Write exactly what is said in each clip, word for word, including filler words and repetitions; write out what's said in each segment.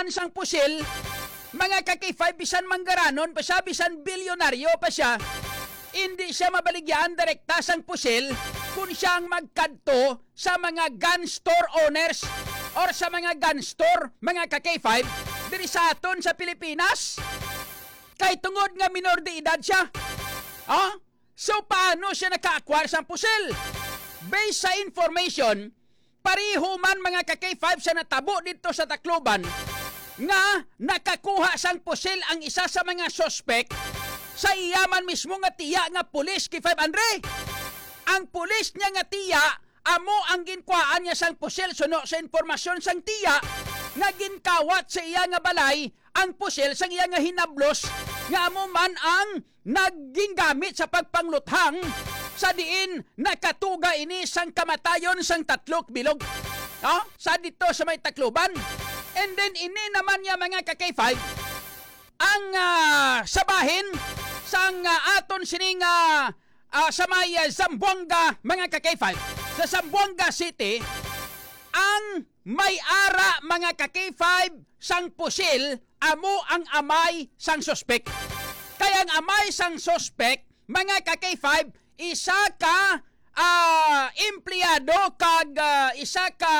sang pusil, mga ka-K five, bisan manggaranon pa siya, bisan bilyonaryo pa siya, hindi siya mabaligyan direkta sang pusil kung siyang magkadto sa mga gun store owners or sa mga gun store, mga ka-K five, diri sa aton sa Pilipinas. Kay tungod nga minor de edad siya. Ah? So, paano siya naka-acquire sang pusil? Based sa information, pariho man mga ka-K five sa natabo dito sa Tacloban nga nakakuha sang pusil ang isa sa mga suspect sa iyaman mismo nga tiya nga pulis K five Andre. Ang pulis niya nga tiya amo ang ginkuhaan niya sang pusil suno sa informasyon sang tiya nga ginkawat sa iya nga balay ang pusil sang iya nga hinablos nga amo man ang naging gamit sa pagpangluthang sa diin nakatuga ini sang kamatayon sang tatlok bilog. Oh, sa dito sa may Tacloban. And then ini naman niya mga ka-K five ang uh, sabahin sang uh, aton sining uh, uh, sa may uh, Zamboanga mga ka-K five. Sa Zamboanga City, ang may-ara mga ka-K five sang pusil amo ang amay sang suspect. Kaya ang amay sang suspect mga ka-K five, isa ka uh, empleyado kag uh, isa ka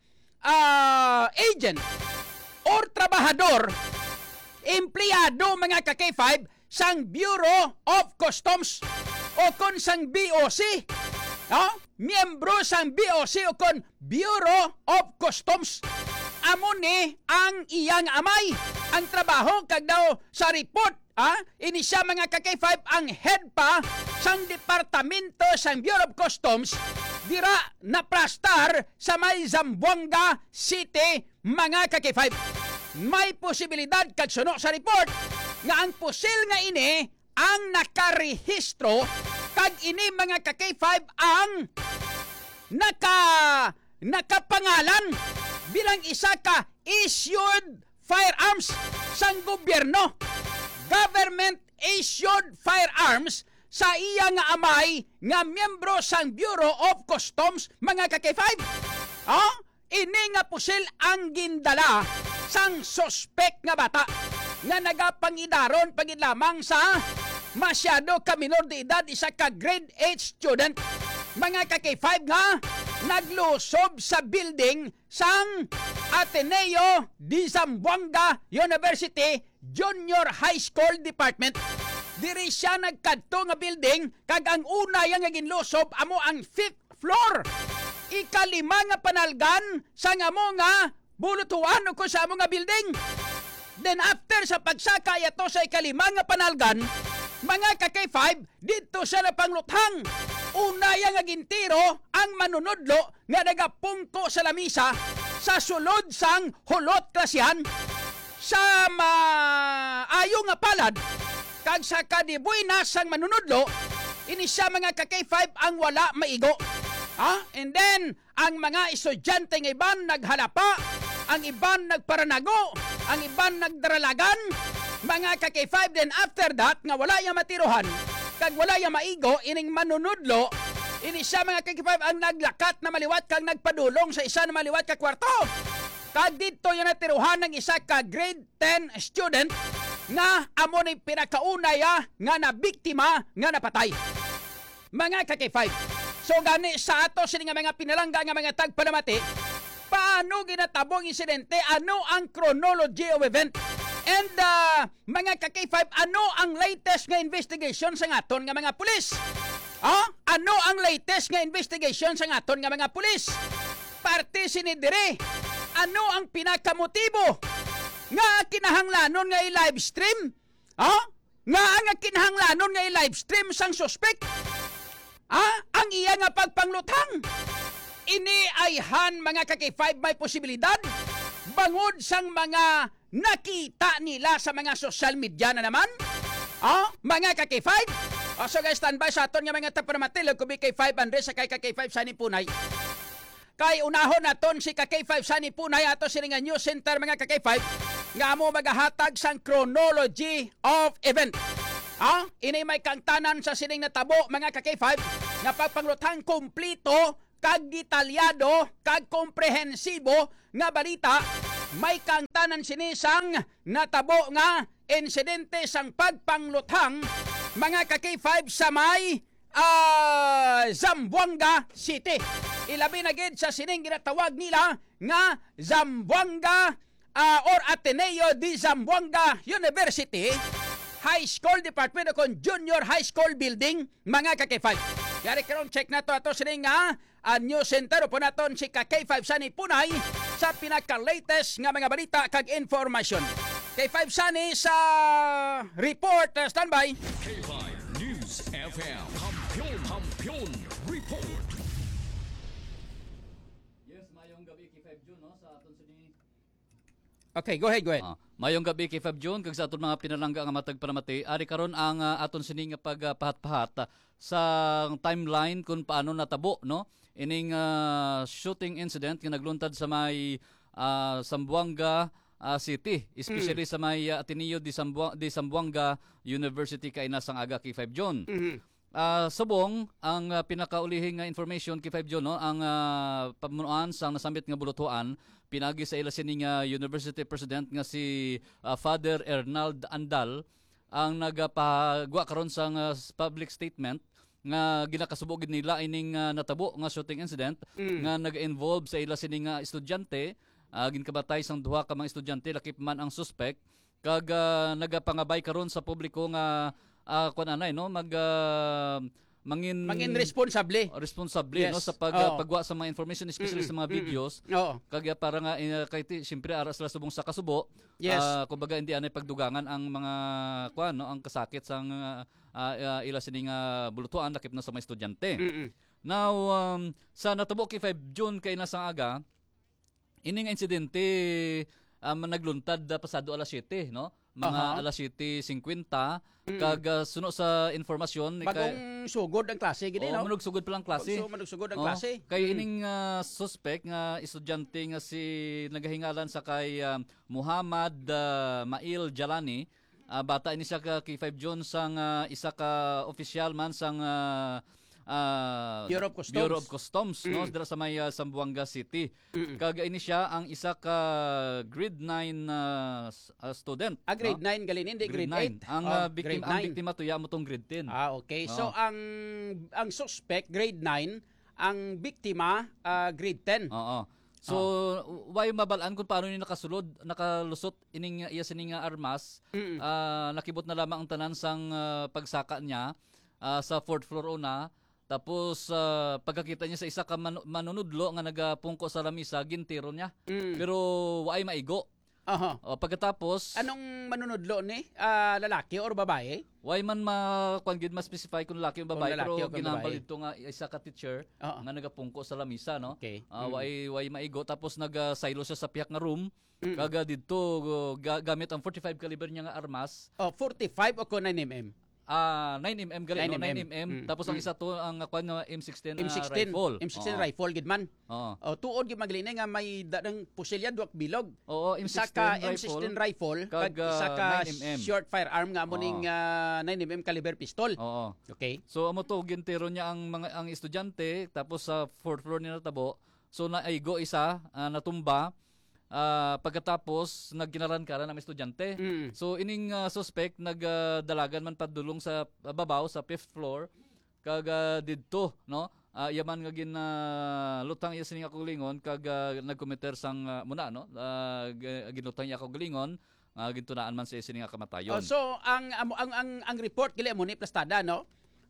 uh, agent or trabahador, empleyado mga ka-K five sang Bureau of Customs o kon sang B O C. No? Miyembro sang B O C o kon Bureau of Customs. Amo ni ang iyang amay. Ang trabaho kag daw sa report, ah, ini siya mga ka-K five ang head pa sang departamento sang Bureau of Customs dira na prastar sa may Zamboanga City mga ka-K five. May posibilidad kag suno sa report nga ang pusil nga ini ang nakarehistro kag ini mga ka-K five ang naka nakapangalan bilang isa ka issued firearms sang gobyerno. Government issued firearms sa iya nga amay nga miyembro sang Bureau of Customs mga ka-K five. Oh, ini nga pusil ang gindala sang suspect nga bata nga nagapangidaron pagid lamang sa masyado ka minor de edad, isa ka grade eight student mga ka-K five nga naglusob sa building sang Ateneo de Zamboanga University Junior High School Department. Diri siya nagkadto nga building kag ang una yang nga ginlusob amo ang fifth floor. Ikalima nga panalgan sa nga mo nga bulutuan ko sa amo nga building. Then after sa pagsaka yato sa ikalima nga panalgan, mga ka-K five, dito siya napangluthang. Una yang nga gintiro ang manunodlo nga nagapungko sa lamisa sa sulod sang hulot klasyan sa maayo nga palad kag sa kadibuy-nas sang manunodlo, ini siya mga ka-K five ang wala maigo. Ah, and then ang mga estudyante ng iban naghalapa, ang iban nagparanago, ang iban nagdaralagan, mga ka-K five. Then after that nga wala yang matiruhan kag wala yang maigo ining manunudlo, ini siya mga ka-K five ang naglakat na maliwat kag nagpadulong sa isa na maliwat ka kwarto. Kag dito yung natiruhan ng isa ka grade ten student nga amo ni pinakaunaya nga na biktima nga napatay. Mga ka-K five, so gani sa ato sini nga mga pinalangga nga mga tagpanamati, paano ginatabong insidente, ano ang chronology of event? And uh, mga ka-K five, ano ang latest nga investigation sa aton nga mga pulis? Ah, ano ang latest nga investigation sa aton nga mga pulis? Parte sinidire, ano ang pinakamotibo nga kinahanglanon nga i-live stream? Ah, nga ang kinahanglanon nga i-live stream sang suspect? Ah, ang iya nga pagpangluthang. Ini ay han mga ka-K five may posibilidad bangod sang mga nakita nila sa mga social media na naman. Ah, mga ka-K five. Oh, so guys, standby sa aton nga mga tapamatilog kubi K five Andres sa kay ka-K five Sani Punay. Kay unahon naton si ka-K five Sani Punay ato sini nga news center mga ka-K five nga amo magahatag sang chronology of event. Ah, ini may kangtanan sa sining natabo mga ka-K five nga pagpangluthang kumplito kag detalyado kag komprehensibo nga balita may kangtanan sinisang natabo nga insidente sang pagpangluthang mga ka-K five sa may uh, Zamboanga City. Ilabi na gid sa sining ginatawag nila nga Zamboanga uh, or Ateneo de Zamboanga University High School Department o Junior High School Building, mga ka-K five. Yari karon check na to ato sining nga uh, news center po naton si ka-K five Sani Punay sa pinaka-latest nga mga balita kag informasyon. K five Sani sa report, uh, standby. K five News F M, Kampiyon, Kampiyon Report. Yes, mayong gabi K five June no sa aton sini. Okay, go ahead, go ahead. Ah, mayong gabi K five June kag sa aton mga pinalangga nga matag panamati. Ari karon ang uh, aton sini nga pagpahat-pahat uh, sa timeline kung paano natabo no ining uh, shooting incident nga nagluntad sa may uh, Zamboanga uh, City, especially mm. sa may uh, Ateneo de, Zamboanga, de Zamboanga University kay nasang aga K five June. Mm-hmm. Uh, subong ang uh, pinakaulihing uh, information K five June no ang uh, pamunuan sang nasambit nga bulutuan pinagi sa ila sining uh, University President nga si uh, Father Ernald Andal ang nagapagwa karon sang uh, public statement nga ginakasubog nila ining uh, natabo nga shooting incident mm. nga nag-involve sa ila sining uh, estudyante uh, ginkabatay sang duha ka mga estudyante lakip man ang suspect kag uh, nagapangabay karon sa publiko nga uh, kun anay no mag uh, mangin mangin responsable responsable yes. no sa pag, oh. pagwa sa mga information especially mm-mm. sa mga videos oo kag para nga uh, kay ti syempre ara sila subong sa kasubo yes. uh, kumbaga hindi anay pagdugangan ang mga kuan no ang kasakit sang uh, uh, ila sining uh, bulutuan lakip na sa mga estudyante. Mm-mm. Now um, sa natabo K five June kay nasang aga ining insidente um, nagluntad uh, pasado alas siyete no mga uh-huh. alas siyete fifty mm. kag uh, suno sa informasyon bagong kay, sugod ang klase gid no manog sugod pa lang klase so manog sugod ang oh, klase kay mm. ining uh, suspect nga estudyante nga si nagahingalan sa kay uh, Muhammad uh, Mail Jalani uh, bata ini siya ka K five June sang uh, isa ka official man sang uh, Uh, Bureau of Customs, Bureau of Customs mm. no dira sa may uh, Zamboanga City. Mm. Kag ini siya ang isa ka grade nine uh, uh, student. Ah, grade no? nine galin hindi grade, grade eight. Ang oh, uh, biktima ang biktima tuya mo tong grade ten. Ah, okay. Oh. So ang ang suspect grade nine, ang biktima uh, grade ten. Oo. So oh. why mabalaan kung paano ni nakasulod nakalusot ining iya sining armas uh, nakibot na lamang ang tanan sang uh, pagsaka niya uh, sa fourth floor una. Tapos uh, pagkakita niya sa isa ka man- manunudlo nga nagapungko sa lamisa, gintiro niya. Mm. Pero waay maigo. Aha. O, pagkatapos anong manunudlo ni? Uh, lalaki or babae? Waay man ma kuan gid ma-specify kung lalaki o babae, pero ginambal dito nga isa ka teacher uh-huh. nga nagapungko sa lamisa no. Okay. Uh, mm. waay waay maigo tapos naga-silo siya sa piyak nga room. Mm. Kaga dito uh, ga- gamit ang forty-five caliber niya nga armas. Oh, forty-five o nine millimeter? Ah, uh, nine millimeter gali no, nine millimeter. Mm. Tapos ang mm. isa to ang kuan nga M sixteen, M sixteen uh, rifle. M sixteen oh. rifle gid man. Oo. Oh, tuod gid magaling nga may dadang pusilya duwak bilog. Oo, M sixteen isa ka rifle, M sixteen rifle kag uh, isa ka nine millimeter short firearm nga amo ning uh, nine millimeter caliber pistol. Oo. Okay. So amo to gintero niya ang mga ang estudyante tapos sa fourth floor niya natabo. So naaigo isa uh, natumba. Uh, pagkatapos nagginaran ka ng estudyante. Mm. So ining uh, suspect nagdalagan uh, man padulong sa uh, babaw sa fifth floor kag uh, didto no uh, yaman nga gin uh, lutang iya sining kagulingon kag uh, nagkomiter sang uh, muna no uh, ginutang iya kagulingon uh, gintunaan man sa sining kamatayon. Oh, so ang ang ang, ang, ang report gili mo ni plastada no.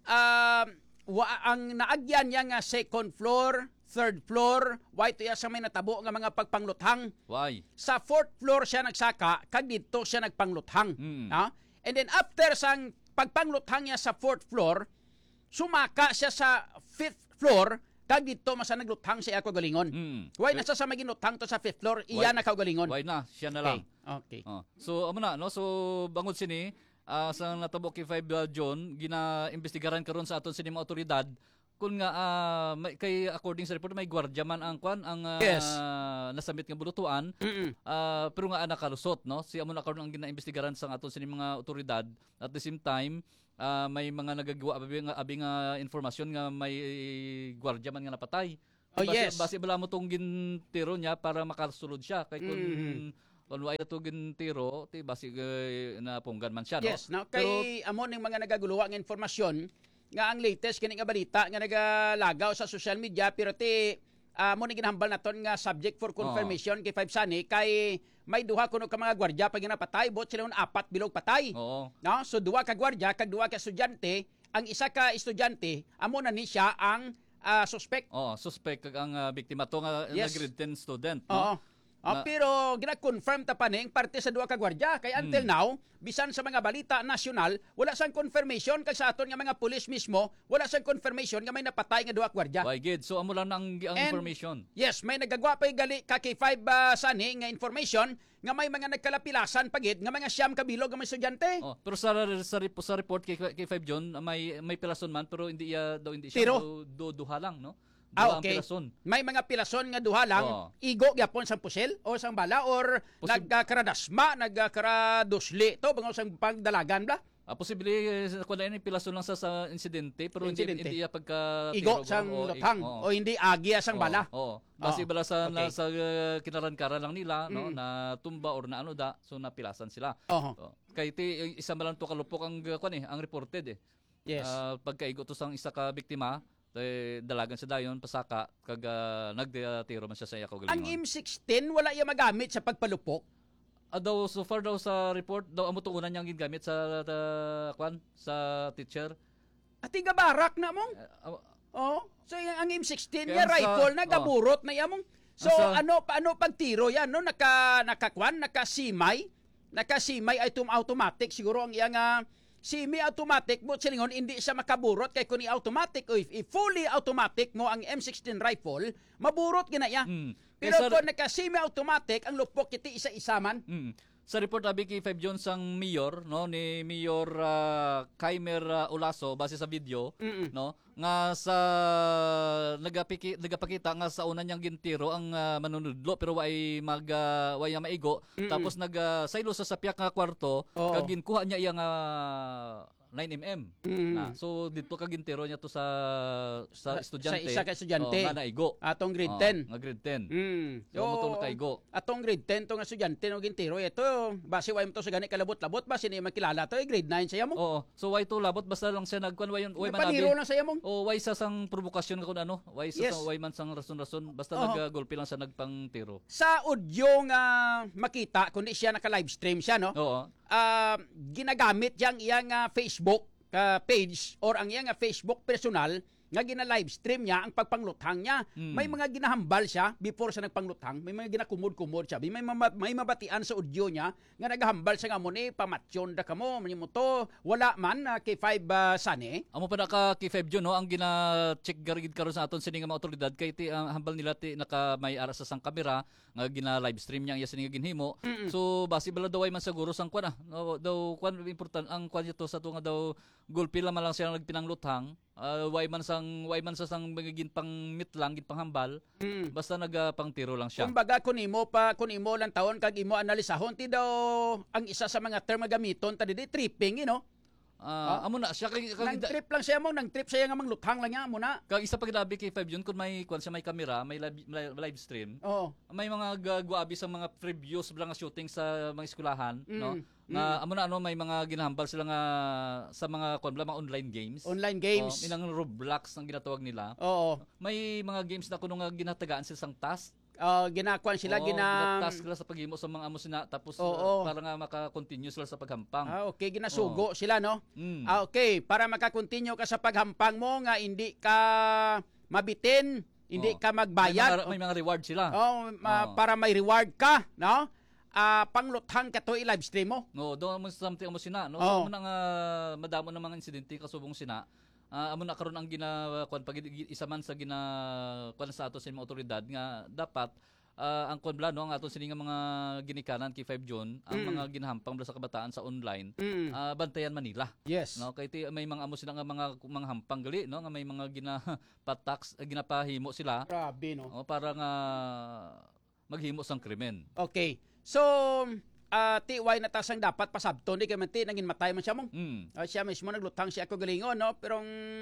Uh, wa, ang naagyan niya nga second floor, third floor, why to sa may natabo nga mga pagpangluthang. Why? Sa fourth floor siya nagsaka, kag dito siya nagpangluthang. Mm. Ha? And then after sang pagpangluthang niya sa fourth floor, sumaka siya sa fifth floor, kag dito masa nagluthang siya ako galingon. Mm. Why nasa sa maginuthang to sa fifth floor, iya na kaugalingon. Why na? Siya na lang. Okay. okay. Oh. So amo na no, so bangod sini uh, sa natabo K five uh, John gina-imbestigaran karon sa aton sini mga otoridad kun nga uh, may, kay according sa report may gwardiya man ang kwan ang uh, yes. nasambit nga bulutuan uh, pero nga nakalusot no si amo na karon ang gina-imbestigaran sa aton sini mga otoridad at the same time uh, may mga nagagawa abi nga abi nga informasyon nga may gwardiya man nga napatay Oh, base, yes. Base bala mo tong gintiro niya para makasulod siya. Kay kung, Mhm. kung wala ito gintiro, ti base uh, na punggan man siya. No? Yes, now kay amo ning mga nagaguluwa ng informasyon nga ang latest kini nga balita nga nagalagaw sa social media pero ti amo ning ginahambal naton nga subject for confirmation kay Five Sunny kay may duha kuno ka mga gwardiya pag napatay bot sila apat bilog patay. Oo. No? So duha ka gwardiya kag duha ka estudyante, ang isa ka estudyante amo na ni siya ang ah, suspect. Oh, suspect kag ang uh, biktima to nga Yes. na grade ten student, Oo. no? Ah, Na- pero gina-confirm ta pa ning parte sa duha ka gwardiya kay until Hmm. now bisan sa mga balita nasyonal wala sang confirmation kay sa aton nga mga pulis mismo wala sang confirmation nga may napatay nga duha ka gwardiya. Why gid? So amo lang ang, ang And- information. Yes, may nagagwa pa gali ka kay five uh, Sunny nga information nga may mga nagkalapilasan pagid nga mga siyam kabilog nga mga estudyante. Oh, pero sa sa, rep- sa report kay kay Five John may may pilason man pero hindi iya daw hindi Tiro? siya do, do, duha lang, no? Ah, Duha ang okay. pilason. May mga pilason nga duha lang, Oo. igo gyapon sang pusil o sang bala or Posib- nagkaradasma, nagkaradusli to bangos sang pagdalagan bla. Ah, posible eh, kung na ini pilason lang sa, sa insidente pero hindi Insidente. hindi iya pagka Igo tiro, sang o, luthang i- oo. o hindi agya sang Oo, bala. Oo. Base Oo. bala sa Okay. na, sa uh, kinaran-kara lang nila, no, Mm. na tumba or na ano da, so napilasan sila. Oho. Oh. Kay ti isa man lang to kalupok ang uh, kwan eh, ang reported eh. Yes. Ah, pagkaigo to sang isa ka biktima, eh, dalagan sa dayon pasaka kag uh, nagtiro man siya sa iya Ang kaugalingon. M sixteen wala iya magamit sa pagpalupok. Ah, daw so far daw sa report daw amo tuunan niyang gingamit sa uh, kwan sa teacher. At tiga barak na mong. Ah, ah, Oh, so yung ang M sixteen Kaya ya sa- rifle na oh. gaburot na yamong. So Sa- ano paano pagtiro yan no naka nakakwan nakasimay nakasimay ay tum automatic siguro ang iyang uh, semi automatic mo silingon hindi siya makaburot kay kung i-automatic o if, if fully automatic mo ang M sixteen rifle maburot ginaya. mm. Pero Kaya sa- kung naka semi automatic ang lupok kiti isa-isa man. Mm. Sa report abi kay Five Jones ang mayor no ni Mayor uh, Kaimer uh, Olaso base sa video Mm-mm. no nga sa nagapiki nagapakita nga sa una niyang gintiro ang uh, manunudlo pero way mag uh, way nga maigo Mm-mm. tapos nag uh, saylo sa sapyak nga kwarto Oo. kag ginkuha niya iyang uh, nine millimeter. Mm. Na, so dito ka gintiro niya to sa sa Sa- estudyante. sa isa ka estudyante. Oh, nga naigo. Atong grade Oh, ten. nga grade ten. Mm. So mo to nakaigo. Atong grade ten to nga estudyante no gintiro ito base way mo to sa gani kalabot-labot ba sini makilala to eh, grade nine saya mo. Oo. So why to labot basta lang siya nagkuan way way manabi. Paniro lang saya mo. O why sa sang provokasyon kung ano, why sa Yes. sang- why man sang rason-rason basta Oo. naggulpi lang sa nagpang tiro. Sa audio nga makita kundi siya naka live stream siya no. Oo. Ah, ginagamit yang iyang ah, Facebook ah, page or ang iyang ah, Facebook personal nga gina-live stream niya ang pagpangluthang niya. Mm. May mga ginahambal siya before sa nagpangluthang, may mga ginakumod-kumod siya. May mga may mabatian sa audio niya nga nagahambal siya nga mo ni pamatyon da kamo, mo to wala man ah, kay Five uh, Sunny. Amo pa naka kay Five June no ang gina-check garigid karon sa aton sini nga mga otoridad kay ti ang hambal nila ti naka may ara sa sang kamera nga gina live stream niya ang iya sini nga ginhimo. So basi bala daw ay man siguro sang kwan ah. No, daw kwan important ang kwan ito sa to nga daw gulpi lang man lang siya nagpinangluthang. Uh, way man sang way man sa sang magiging pang meet lang gid panghambal. Mm. Basta nagpang tiro lang siya. Kumbaga kun imo pa kun imo lang taon kag imo analisahon ti daw ang isa sa mga term nga gamiton ta di tripping you know. Ah, amo na siya kay Nang kag, trip lang siya mo, nang trip siya nga mangluthang lang niya mo na. kag isa pa gidabi kay Five June kun may kwan siya may kamera, may live, live, live stream. Oo. May mga gagwabi sa mga previews blang nga shooting sa mga eskwelahan, no? Mm, Nga amo na ano may mga ginahambal sila nga sa mga kwan blang mga online games. Online games. Oh, minang Roblox ang ginatawag nila. Oo. May mga games na kuno nga ginatagaan sila sang task. Uh, ginakuan sila Oo, gina task sila sa paghimo sa mga amo sina tapos Oo. uh, para nga maka-continue sila sa paghampang. Ah, okay, ginasugo sila no. Mm. Ah, okay, para maka-continue ka sa paghampang mo nga hindi ka mabitin, hindi Oo. ka May magbayad. mga, may mga reward sila. Oh, ma- Oo. para may reward ka, no? Ah, pangluthang ka to i-live stream mo. No, do mo something mo sina, no? Oo. So, mo nang uh, madamo ng mga insidente kasubong sina. Ah, amo na karon ang gina kwan pag isa man sa gina kwan sa ato sa mga otoridad nga dapat ah, ang kwan bla no ang ato sini nga mga ginikanan kay Five June ang Mm. mga ginahampang bala sa kabataan sa online Mm. ah, bantayan Manila. Yes. No, kay ti may mga amo sila nga mga mga hampang gali no nga may mga gina patax ginapahimo sila Grabe no. oh, para nga maghimo sang krimen. Okay. So, ah ti why na tasang dapat pasabton di kay man ti nangin matay man siya mong. Mm. Ah, siya mismo nagluthang siya ako galingon no pero mm,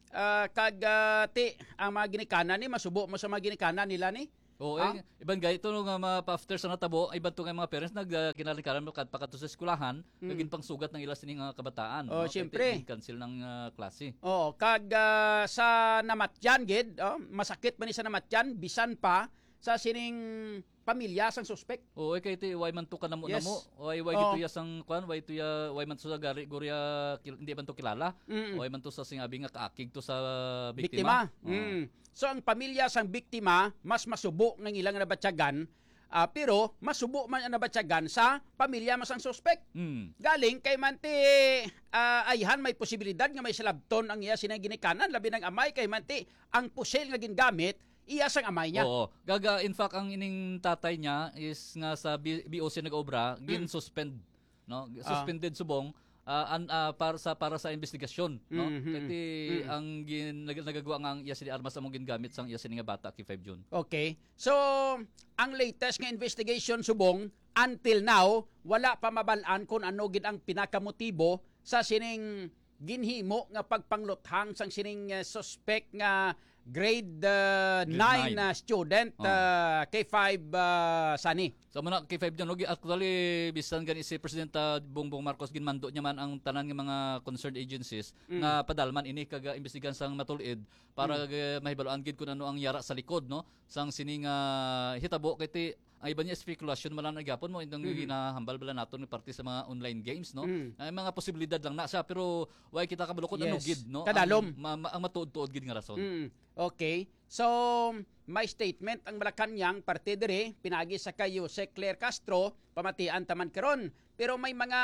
ah, kag ah, ti ang mga ginikanan ni masubo mo sa mga ginikanan nila ni. Oo, Ah? eh, ibang gaya ito nga mga pa-after sa natabo, iban to nga mga parents nag uh, kinalikaran mo kad pakato sa eskwelahan, naging pangsugat ng ila sining nga kabataan. Mm. Oh, no? syempre. Kaya cancel ng ah, klase. Oo, kag ah, sa namatyan gid, oh, masakit man ni sa namatyan bisan pa sa sining pamilya sang suspek. Oo, eh, kay ti why man to ka namo Yes. namo, why why Oo. gito ya sang kwan, why to ya why man to sa gari gurya kil- hindi man to kilala. Mm. Why man to sa singabi nga kaakig to sa Biktima. biktima. Oo. Mm. So ang pamilya sang biktima mas masubo ng ilang nabatyagan, ah, pero masubo man ang nabatyagan sa pamilya mas ang suspek. Mm. Galing kay manti ah, ayhan may posibilidad nga may salabton ang iya sinang ginikanan labi ng amay kay manti ang pusil nga gingamit iya sang amay niya. Oo. Gaga in fact ang ining tatay niya is nga sa B- BOC nag-obra, gin-suspend, no? Suspended subong ah, an, ah, para sa para sa investigasyon, no? Mhm. Kasi ang gin, nag, nagagawa nga ang iya sini armas among gingamit sang iya sini nga bata kay five June. Okay. So, ang latest nga investigation subong until now wala pa mabalaan kung ano gid ang pinakamotibo sa sining ginhimo nga pagpangluthang sang sining uh, suspect nga grade Grade uh, nine nine. na student Oh. uh, K five uh, Sani. So muna kay five June, okay, actually bisan gani si President ah, Bongbong Marcos ginmando niya man ang tanan nga mga concerned agencies nga padalman ini kaga imbestigan sang matulid para mm. mahibaluan gid kun ano ang yara sa likod, no, sang sining ah, hitabo kay ti ang iba niya speculation man lang gapon mo indang mm-hmm. hinahambal bala naton ni parte sa mga online games, no. Mm. Ay mga posibilidad lang na siya pero why kita kabulokon ano Yes. gid, no. Kadalom. Ang, ma, ma, ang matuod-tuod gid nga rason. Mm. Okay. So, may statement ang Malacanang parte dire pinagi sa kay Jose Claire Castro pamatian taman karon. Pero may mga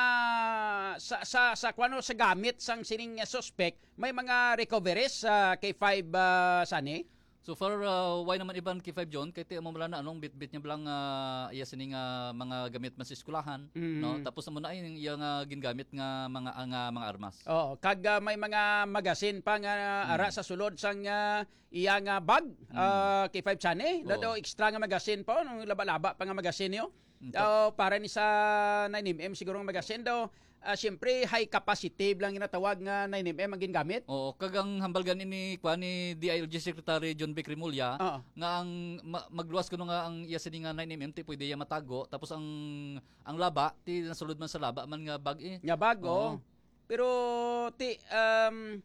sa sa sa kuno sa gamit sang sining uh, suspect, may mga recoveries sa K five uh, Sani. So far, uh, why naman iban kay five John? Kaya ti mo na anong bit-bit niya bilang uh, iya sining uh, mga gamit man sa eskwelahan, Mm. no? Tapos mo na ay iya nga gingamit nga mga uh, nga mga armas. Oh, kag uh, may mga magasin pa nga uh, ara sa sulod sang uh, iya nga bag uh, K five Sani. Oo. Dato extra nga magasin pa nung laba-laba pa nga magasin yo. Mm. Uh, para ni sa nine millimeter siguro nga magasin daw. Uh, Siyempre, high capacity lang ginatawag nga nine millimeter ang gingamit. Oo, kagang hambalgan ni kuan ni D I L G Secretary John B. Cremulya Oo. nga ang ma- magluwas kuno nga ang iya sini nga nine millimeter ti pwede ya matago tapos ang ang laba ti nasulod man sa laba man nga bag eh. Nga bag, Oo. oh. Pero, ti, um,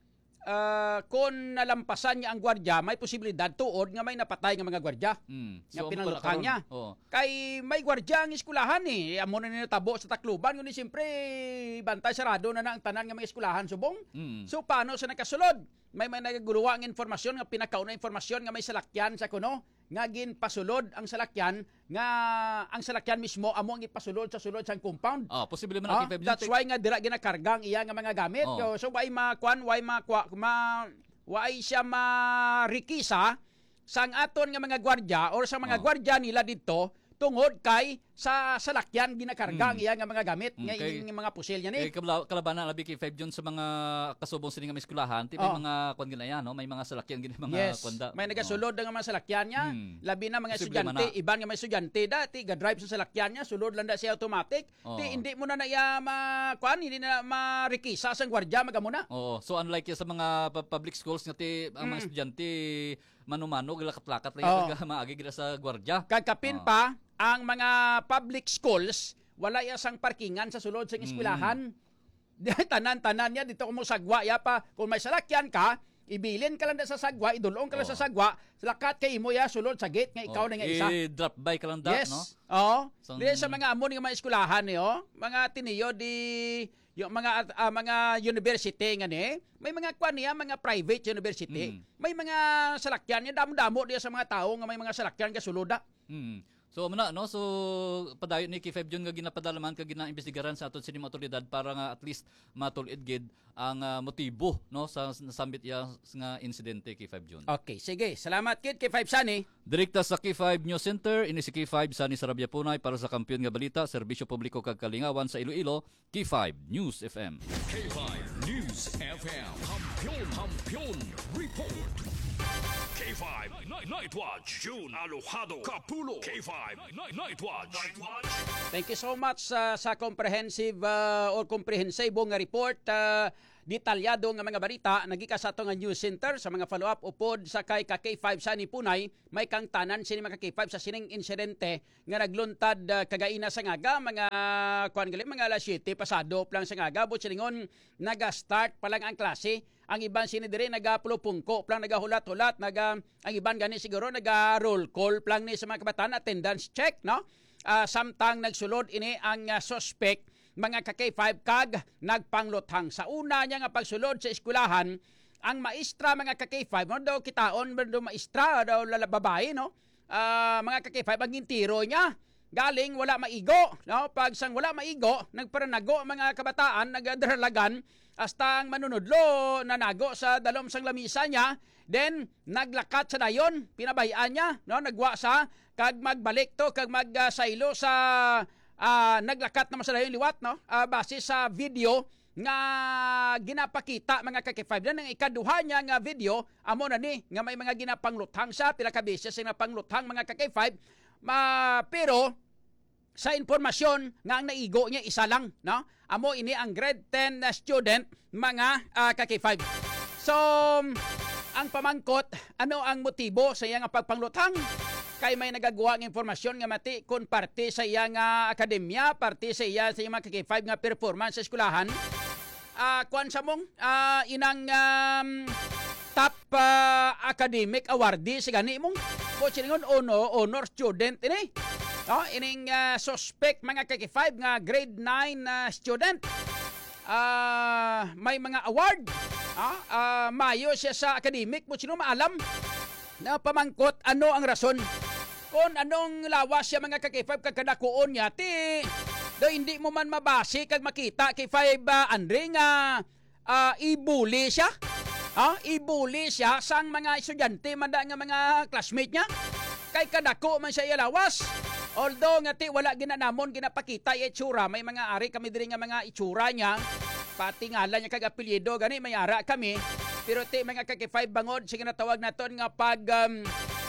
uh, kung nalampasan niya ang gwardya, may posibilidad tuod nga may napatay nga mga gwardya. Mm. Nga amo pinalutang pala karon. niya. Oo. Kay may gwardya ang eskulahan eh. Amo na ninatabo sa Tacloban. Ngunit siyempre, bantay sarado na na ang tanan nga mga eskulahan subong. Mm. So, paano sa nakasulod? May may nagaguluwa ang informasyon, nga pinakauna informasyon nga may salakyan sa kuno. Nga ginpasulod ang salakyan, nga ang salakyan mismo amo ang ipasulod sa sulod sa compound. Ah, posible man Ah, kay five John. that's why nga dira ginakargang iya nga mga gamit. Oh. So, so why makuan, why makwa, ma why siya marikisa sang aton nga mga gwardya or sa mga Oh. gwardya nila dito tungod kay sa salakyan ginakarga ang iya nga mga gamit nga Okay. ining mga pusil niya Eh, ni. kabla- kalabanan labi kay five John sa mga kasubong sini nga may eskwelahan, ti may Oh. mga kuan gina yan, no? May mga salakyan gina mga Yes, kwanda. may nagasulod nga mga salakyan niya. Hmm. Labi na mga Posible man estudyante, na. iban nga mga estudyante dati ga-drive sa salakyan niya, sulod lang da siya automatic. Oo. Ti hindi mo na na iya ma kuan, hindi na marikisa sang gwardya magamo na. Oo. So unlike ya sa mga pu- public schools nga ti ang mga estudyante mano-mano gilakat-lakat lang Oo. oh. maagi gila sa gwardiya. Kagkapin Oo. pa, ang mga public schools, wala ya sang parkingan sa sulod sa eskwelahan. Tanan-tanan niya, dito kung mo sagwa, ya pa, kung may salakyan ka, ibilin ka lang na sa sagwa, idulong ka lang Oo. sa sagwa, lakat kay imo ya, sulod sa gate, nga ikaw Oo. na nga isa. I-drop by ka lang da, Yes. no? Oo. Sang- Di sa mga amon nga mga eskwelahan niyo, mga tiniyo di yung mga ah, mga university nga ni, may mga kwan niya, mga private university. Mm. May mga salakyan niya, damo-damo diya sa mga tao nga may mga salakyan ka suluda. Hmm. So muna no, so padayon ni K five John nga ginapadalaman ka ginaimbestigaran sa aton sini mga otoridad para nga at least matulid gid ang ah, motibo no sa nasambit ya nga insidente K five John. Okay, sige. Salamat kid kay Five Sunny. Direkta sa K five News Center, ini si K five Sani Sarabia Punay para sa kampiyon nga balita, serbisyo publiko kag kalingawan sa Iloilo, K five News F M. K five News F M. Kampiyon, kampiyon, report. K five Night, Night Watch. June Alojado. Kapulo. K five Night, Night Watch. Night Watch. Thank you so much uh, sa comprehensive uh, or comprehensive nga report uh, detalyado nga mga balita nagika sa ato nga news center sa mga follow-up upod sa kay ka K five sa Nipunay. May kang tanan sini mga K five sa sining insidente nga nagluntad uh, kagaina sa ngaga mga kuan gali mga alas siyete pasado lang sa ngaga but silingon naga-start pa lang ang klase. Ang iban sini diri nagapulupungko lang nagahulat-hulat naga ang iban gani siguro naga roll call lang ni sa mga kabataan attendance check no. Uh, samtang nagsulod ini ang uh, suspect mga ka K five kag nagpangluthang. Sa una niya nga pagsulod sa eskwelahan, ang maestra mga ka K five, no daw kitaon daw maestra daw lalababae no. Uh, mga ka K five ang gintiro niya galing wala maigo no. Pag sang wala maigo, nagparanago mga kabataan nagadralagan hasta ang manunudlo nanago sa dalom sang lamisa niya. Then naglakat sa dayon, pinabayaan niya no, nagwa sa kag magbalik to kag magsaylo sa Uh, naglakat naman sa dayon liwat no uh, base sa video nga ginapakita mga ka K five dan ang ikaduha niya nga video amo na ni nga may mga ginapangluthang sa pila ka beses nga pangluthang mga ka K five ma pero sa impormasyon nga ang naigo niya isa lang no amo ini ang grade ten na student mga uh, ka K five. So ang pamangkot ano ang motibo sa iyang pagpangluthang kay may nagagawa ng informasyon nga mati kung parte sa iya nga akademya, parte sa iya sa iya mga K five nga performance sa eskwelahan. Uh, kuan sa mong uh, inang um, top uh, academic awardee sa gani mong po silingon ono, honor student ini. No, ining uh, suspect mga K five nga grade nine uh, student. Uh, may mga award. Uh, uh, mayo siya sa academic mo sino maalam na pamangkot ano ang rason kung anong lawas siya mga ka K five kagkadakuon niya ti do hindi mo man mabasi kag makita K five uh, Andre nga uh, ibuli siya ha ibuli siya sang mga estudyante manda nga mga classmate niya kay kadako man siya lawas although nga ti wala ginanamon ginapakita yung itsura may mga ari kami diri nga mga itsura niya pati ngalan niya kag apelyido gani may ara kami pero ti mga ka K five bangod sige natawag naton nga pag um,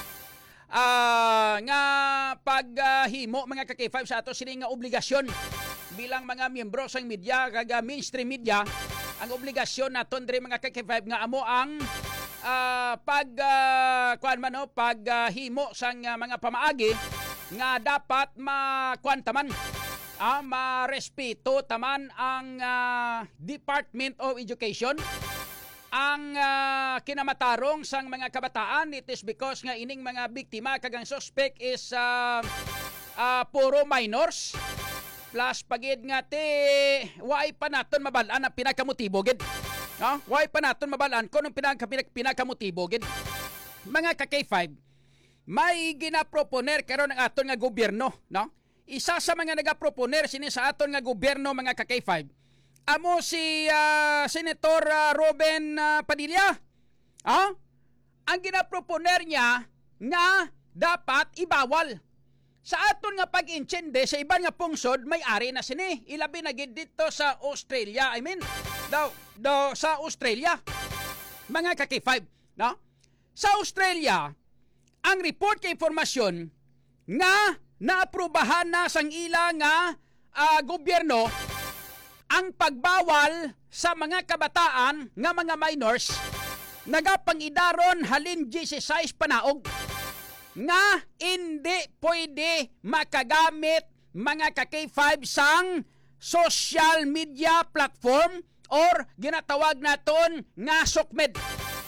uh, nga paghimo uh, mga ka K five sa ato sini nga obligasyon bilang mga miyembro sa media kag uh, mainstream media ang obligasyon naton diri mga ka K five nga amo ang uh, pag uh, kuan man no paghimo uh, sang uh, mga pamaagi nga dapat makuan taman ah, marespeto taman ang uh, Department of Education ang uh, kinamatarong sang mga kabataan. It is because nga ining mga biktima kagang suspect is uh, uh, puro minors plus pagid nga ti why pa naton mabalaan ang pinakamotibo gid no why pa naton mabalaan kun ang pinaka pinakamotibo gid mga ka K five may ginaproponer karon ang aton nga gobyerno no isa sa mga nagaproponer sini sa aton nga gobyerno mga ka K five amo si uh, Senator uh, Robin uh, Padilla. Ah? Ang ginaproponer niya nga dapat ibawal. Sa aton nga pag-intsende sa iban nga pungsod may ari na sini. Ilabi na gid dito sa Australia. I mean, daw, daw sa Australia. Mga ka K five, no? Sa Australia, ang report kay informasyon nga naaprubahan na sang ila nga uh, gobyerno ang pagbawal sa mga kabataan nga mga minors nagapangidaron halin sixteen panaog nga hindi pwede makagamit mga ka K five sang social media platform or ginatawag naton nga sokmed.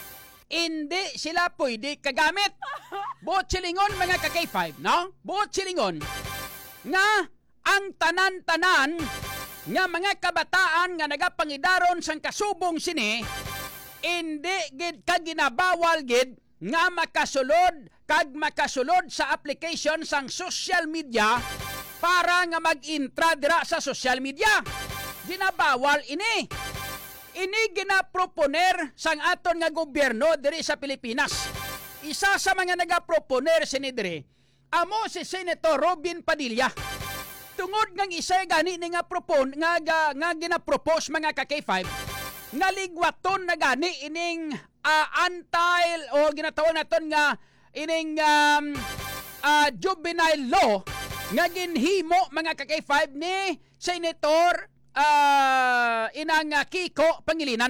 Hindi sila pwede kagamit. Buot silingon mga ka K five, no? Buot silingon nga ang tanan-tanan nga mga kabataan nga nagapangidaron sang kasubong sini hindi gid kag ginabawal gid nga makasulod kag makasulod sa application sang social media para nga mag-intra dira sa social media. Ginabawal ini. Ini ginaproponer sang aton nga gobyerno diri sa Pilipinas. Isa sa mga nagaproponer sini diri amo si Senator Robin Padilla. Tungod ngang isa gani ni nga propon nga nga, nga ginapropose mga ka K five nga ligwaton na gani ining uh, anti o ginatawag naton nga ining um, uh, juvenile law nga ginhimo mga ka K five ni Senator uh, inang uh, Kiko Pangilinan.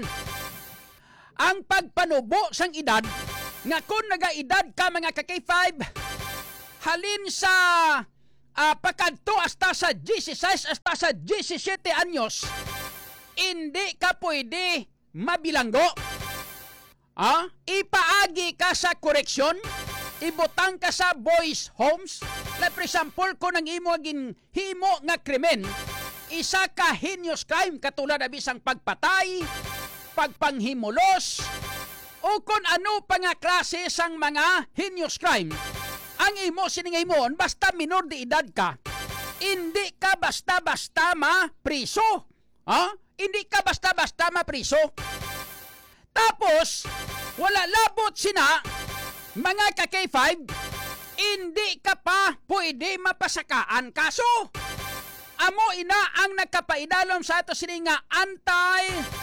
Ang pagpanubo sang edad nga kung nagaedad ka mga ka-K five halin sa uh, pakadto hasta sa sixteen hasta sa seventeen anyos, hindi ka pwede mabilanggo. Ah, ipaagi ka sa koreksyon, ibutang ka sa boys homes. Like for example, kung ang imo gin himo nga krimen, isa ka heinous crime katulad na bisang pagpatay, pagpanghimulos, o kung ano pa nga klase sang mga heinous crime. Ang imo siningay mo, basta minor de edad ka, hindi ka basta-basta ma-priso. Ah, hindi ka basta-basta ma-priso. Tapos, wala labot sina, mga ka-K five, hindi ka pa pwede mapasakaan kaso. Amo ina ang nagkapaidalom sa ato sini nga anti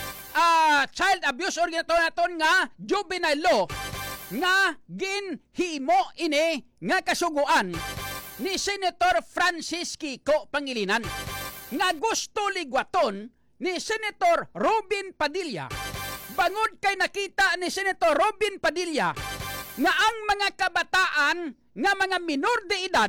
uh, child abuse or ginato naton nga juvenile law nga ginhimo ini nga kasuguan ni Senator Francis Kiko Pangilinan nga gusto ligwaton ni Senator Robin Padilla. Bangod kay nakita ni Senator Robin Padilla nga ang mga kabataan nga mga minor de edad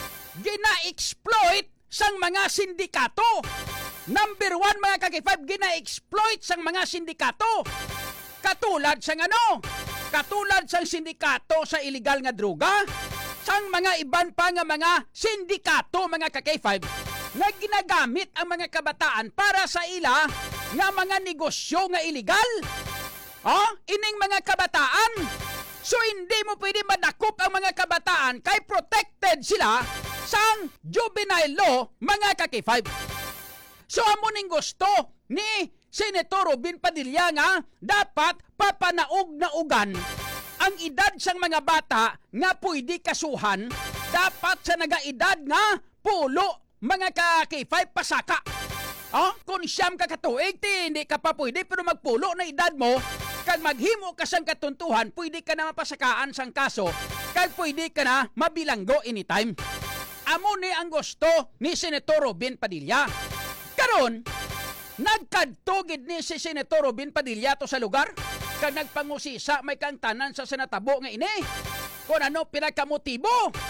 gina-exploit sang mga sindikato. Number one mga ka-K five, gina-exploit sang mga sindikato. Katulad sang ano? Katulad sang sindikato sa illegal nga droga, sang mga iban pa nga mga sindikato mga ka-K five nga ginagamit ang mga kabataan para sa ila nga mga negosyo nga illegal. Oh, ining mga kabataan. So hindi mo pwede madakop ang mga kabataan kay protected sila sang juvenile law mga ka-K five. So amo ning gusto ni Senator Robin Padilla nga dapat papanaog na ugan ang edad sang mga bata nga pwede kasuhan, dapat sa nagaedad nga pulo mga ka-K five pasaka. Oh, kung siyam ka katuig, ti, hindi ka pa pwede, pero magpulo na edad mo, kag maghimo ka sang katuntuhan, pwede ka na mapasakaan sang kaso, kag pwede ka na mabilanggo anytime. Amo ni ang gusto ni Senator Robin Padilla. Karon, nagkadtogid ni si Senator Robin Padilla to sa lugar, kag nagpangusisa may kang tanan sa senatabo nga ini. Kung ano pinakamotibo,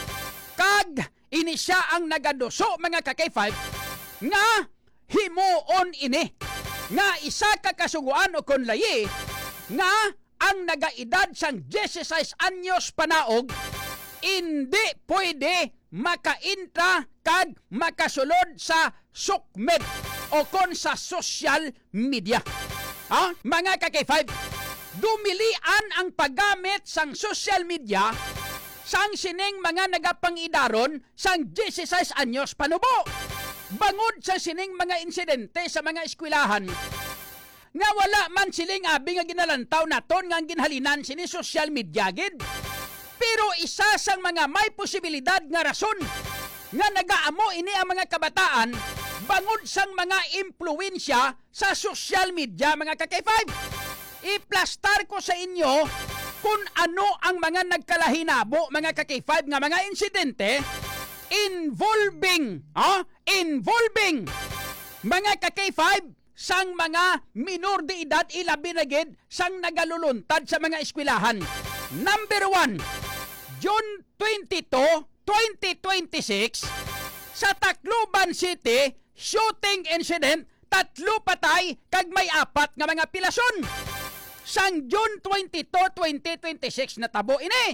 kag ini siya ang nagaduso mga ka-K five nga himuon ini nga isa ka kasuguan o kon layi nga ang nagaedad sang sixteen anyos panaog hindi pwede makaintra kag makasulod sa sukmed o kon sa social media. Ha? Mga ka-K five, dumilian ang paggamit sang social media sang sining mga nagapangidaron sang sixteen anyos panubo. Bangod sa sining mga insidente sa mga eskwelahan nga wala man siling abi nga ginalantaw naton nga ginhalinan sini social media gid. Pero isa sang mga may posibilidad nga rason nga nagaamo ini ang mga kabataan bangod sang mga impluwensya sa social media mga ka-K five. Iplastar ko sa inyo kung ano ang mga nagkalahinabo mga ka-K five nga mga insidente involving ah, involving mga ka-K five sang mga minor de edad ilabi na gid sang nagaluluntad sa mga eskwelahan. Number one, June twenty-two, twenty twenty-six, sa Tacloban City, shooting incident, tatlo patay kag may apat nga mga pilason. Sang June twenty-two, twenty twenty-six natabo ini.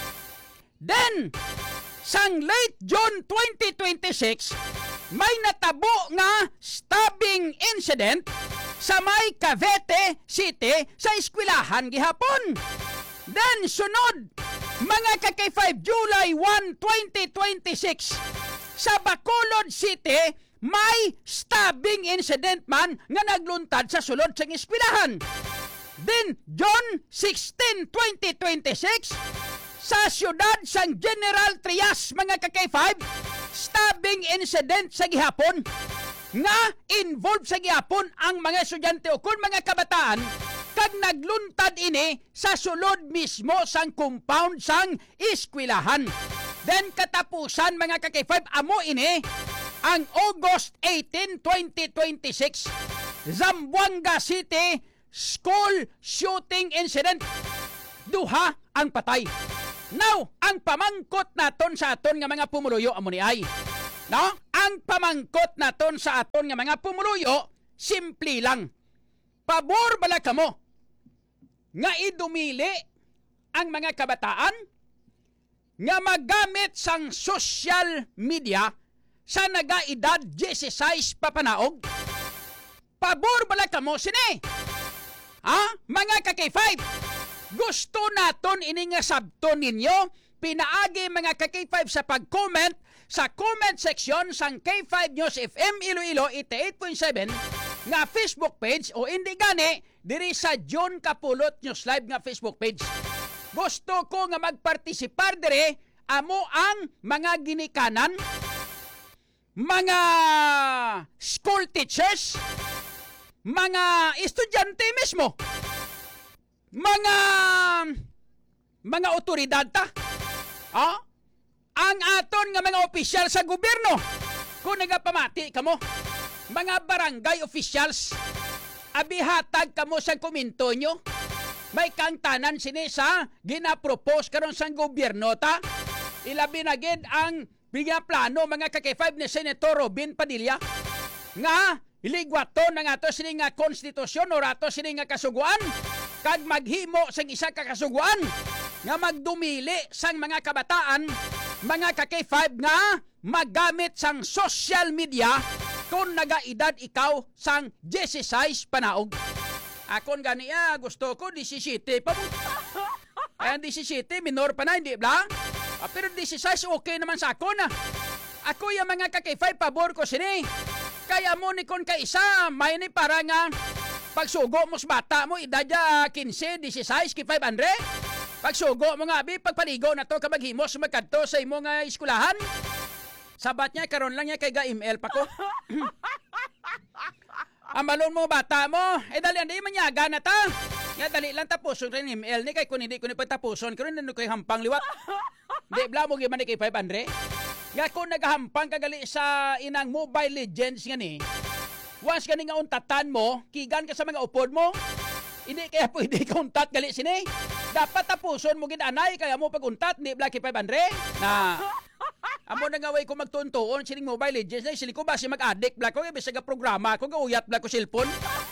Then, sang late June twenty twenty-six, may natabo nga stabbing incident sa may Cavite City sa eskwelahan gihapon. Then, sunod, mga ka-K five, July first, twenty twenty-six, sa Bacolod City, may stabbing incident man nga nagluntad sa sulod sa eskwelahan. Then, June sixteenth, twenty twenty-six, sa siyudad sang General Trias, mga ka-K five, stabbing incident sa gihapon nga involved sa gihapon ang mga estudyante o kun mga kabataan kag nagluntad ini sa sulod mismo sang compound sang eskwelahan. Then katapusan mga ka-K five, amo ini ang August eighteenth, twenty twenty-six, Zamboanga City school shooting incident. Duha ang patay. Now, ang pamangkot naton sa aton nga mga pumuluyo amo ni ay. No? Ang pamangkot naton sa aton nga mga pumuluyo, simple lang. Pabor bala kamo nga idumili ang mga kabataan nga magamit sang social media sa nagaedad sixteen papanaog. Pabor bala kamo sini. Ha? Mga ka-K five, gusto naton ini nga sabton ninyo, pinaagi mga ka-K five sa pag-comment sa comment section sang K five News F M Iloilo eighty-eight point seven nga Facebook page o hindi gani diri sa John Kapulot News Live nga Facebook page. Gusto ko nga magpartisipar diri amo ang mga ginikanan, mga school teachers, mga estudyante mismo, mga mga otoridad ta. Ah? Ang aton nga mga opisyal sa gobyerno, kung nagapamati kamo, mga barangay officials, abihatag kamo sa komento nyo, may kang tanan sini sa ginapropose karon sa gobyerno ta. Ilabi na gid ang bigyan plano mga ka-K five ni Senator Robin Padilla nga iligwaton na nga to sini nga konstitusyon o rato sini nga kasuguan kag maghimo sang isa ka kasuguan nga magdumili sang mga kabataan, mga ka-K five nga magamit sang social media kung nagaedad ikaw sang sixteen panaog. Akon ganiya gusto ko seventeen pa mo. Ay seventeen minor pa na, hindi ba? Ah, pero sixteen okay naman sa akon. Ah. Ako yung mga ka-K five pabor ko sini. Kaya mo ni kon ka isa, may ni para nga pagsugo mo sa bata mo, edad ya fifteen, sixteen, K five Andre. Pagsugo mo nga, abi, pagpaligo na to, kamaghimos, magkadto sa imo nga eskulahan. Sabat niya, karon lang niya kay ga-email pa ko. Amalon mo bata mo, eh dali, hindi manyaga na ta. Nga dali lang tapuson rin email ni, kay kung hindi ko ni pagtapuson, karon nandun ko'y hampang liwat. Di, bla mo giman ni kay five Andre. Nga kung nagahampang kagali sa inang Mobile Legends nga ni, once ka nga untatan mo, kigan ka sa mga upod mo, hindi kaya pwede ka untat gali sini. Dapat tapuson mo gidanay, kaya mo pag-untat, hindi Blacky five Andre. Na, amo na nga way ko magtuntuon, sining Mobile Legends na, siling ko ba si mag-addict, Black ko, ibig sa programa ko, gauyat Black ko cellphone.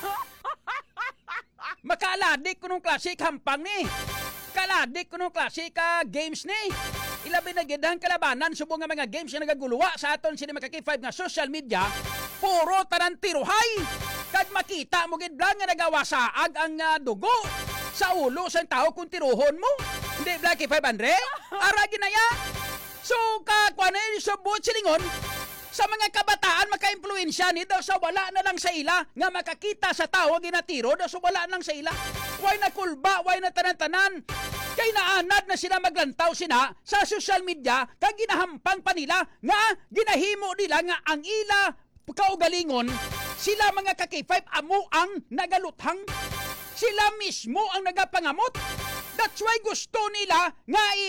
Makaladik ko nung classic hampang ni. Kaladik ko nung classic uh, games ni. Ilabi na gidang kalabanan subong nga mga games na nagaguluwa sa aton sini ka-K five nga social media, puro tanan tiruhay. Kag makita mo gid blang nga nagawasaag ang uh, dugo sa ulo sa tao kung tiruhon mo. Hindi Blacky five Andre? Ara ginaya. So ka kuan ay subot silingon sa mga kabataan maka-impluwensya ni daw sa wala na lang sa ila nga makakita sa tao ginatiro daw sa wala lang sa ila. Why na kulba, why na tanan-tanan? Kay naanad na sila maglantaw sina sa social media kag ginahampang pa nila nga ginahimo nila nga ang ila kaugalingon sila mga ka-K five amo ang nagaluthang. Sila mismo ang nagapangamot. That's why gusto nila nga i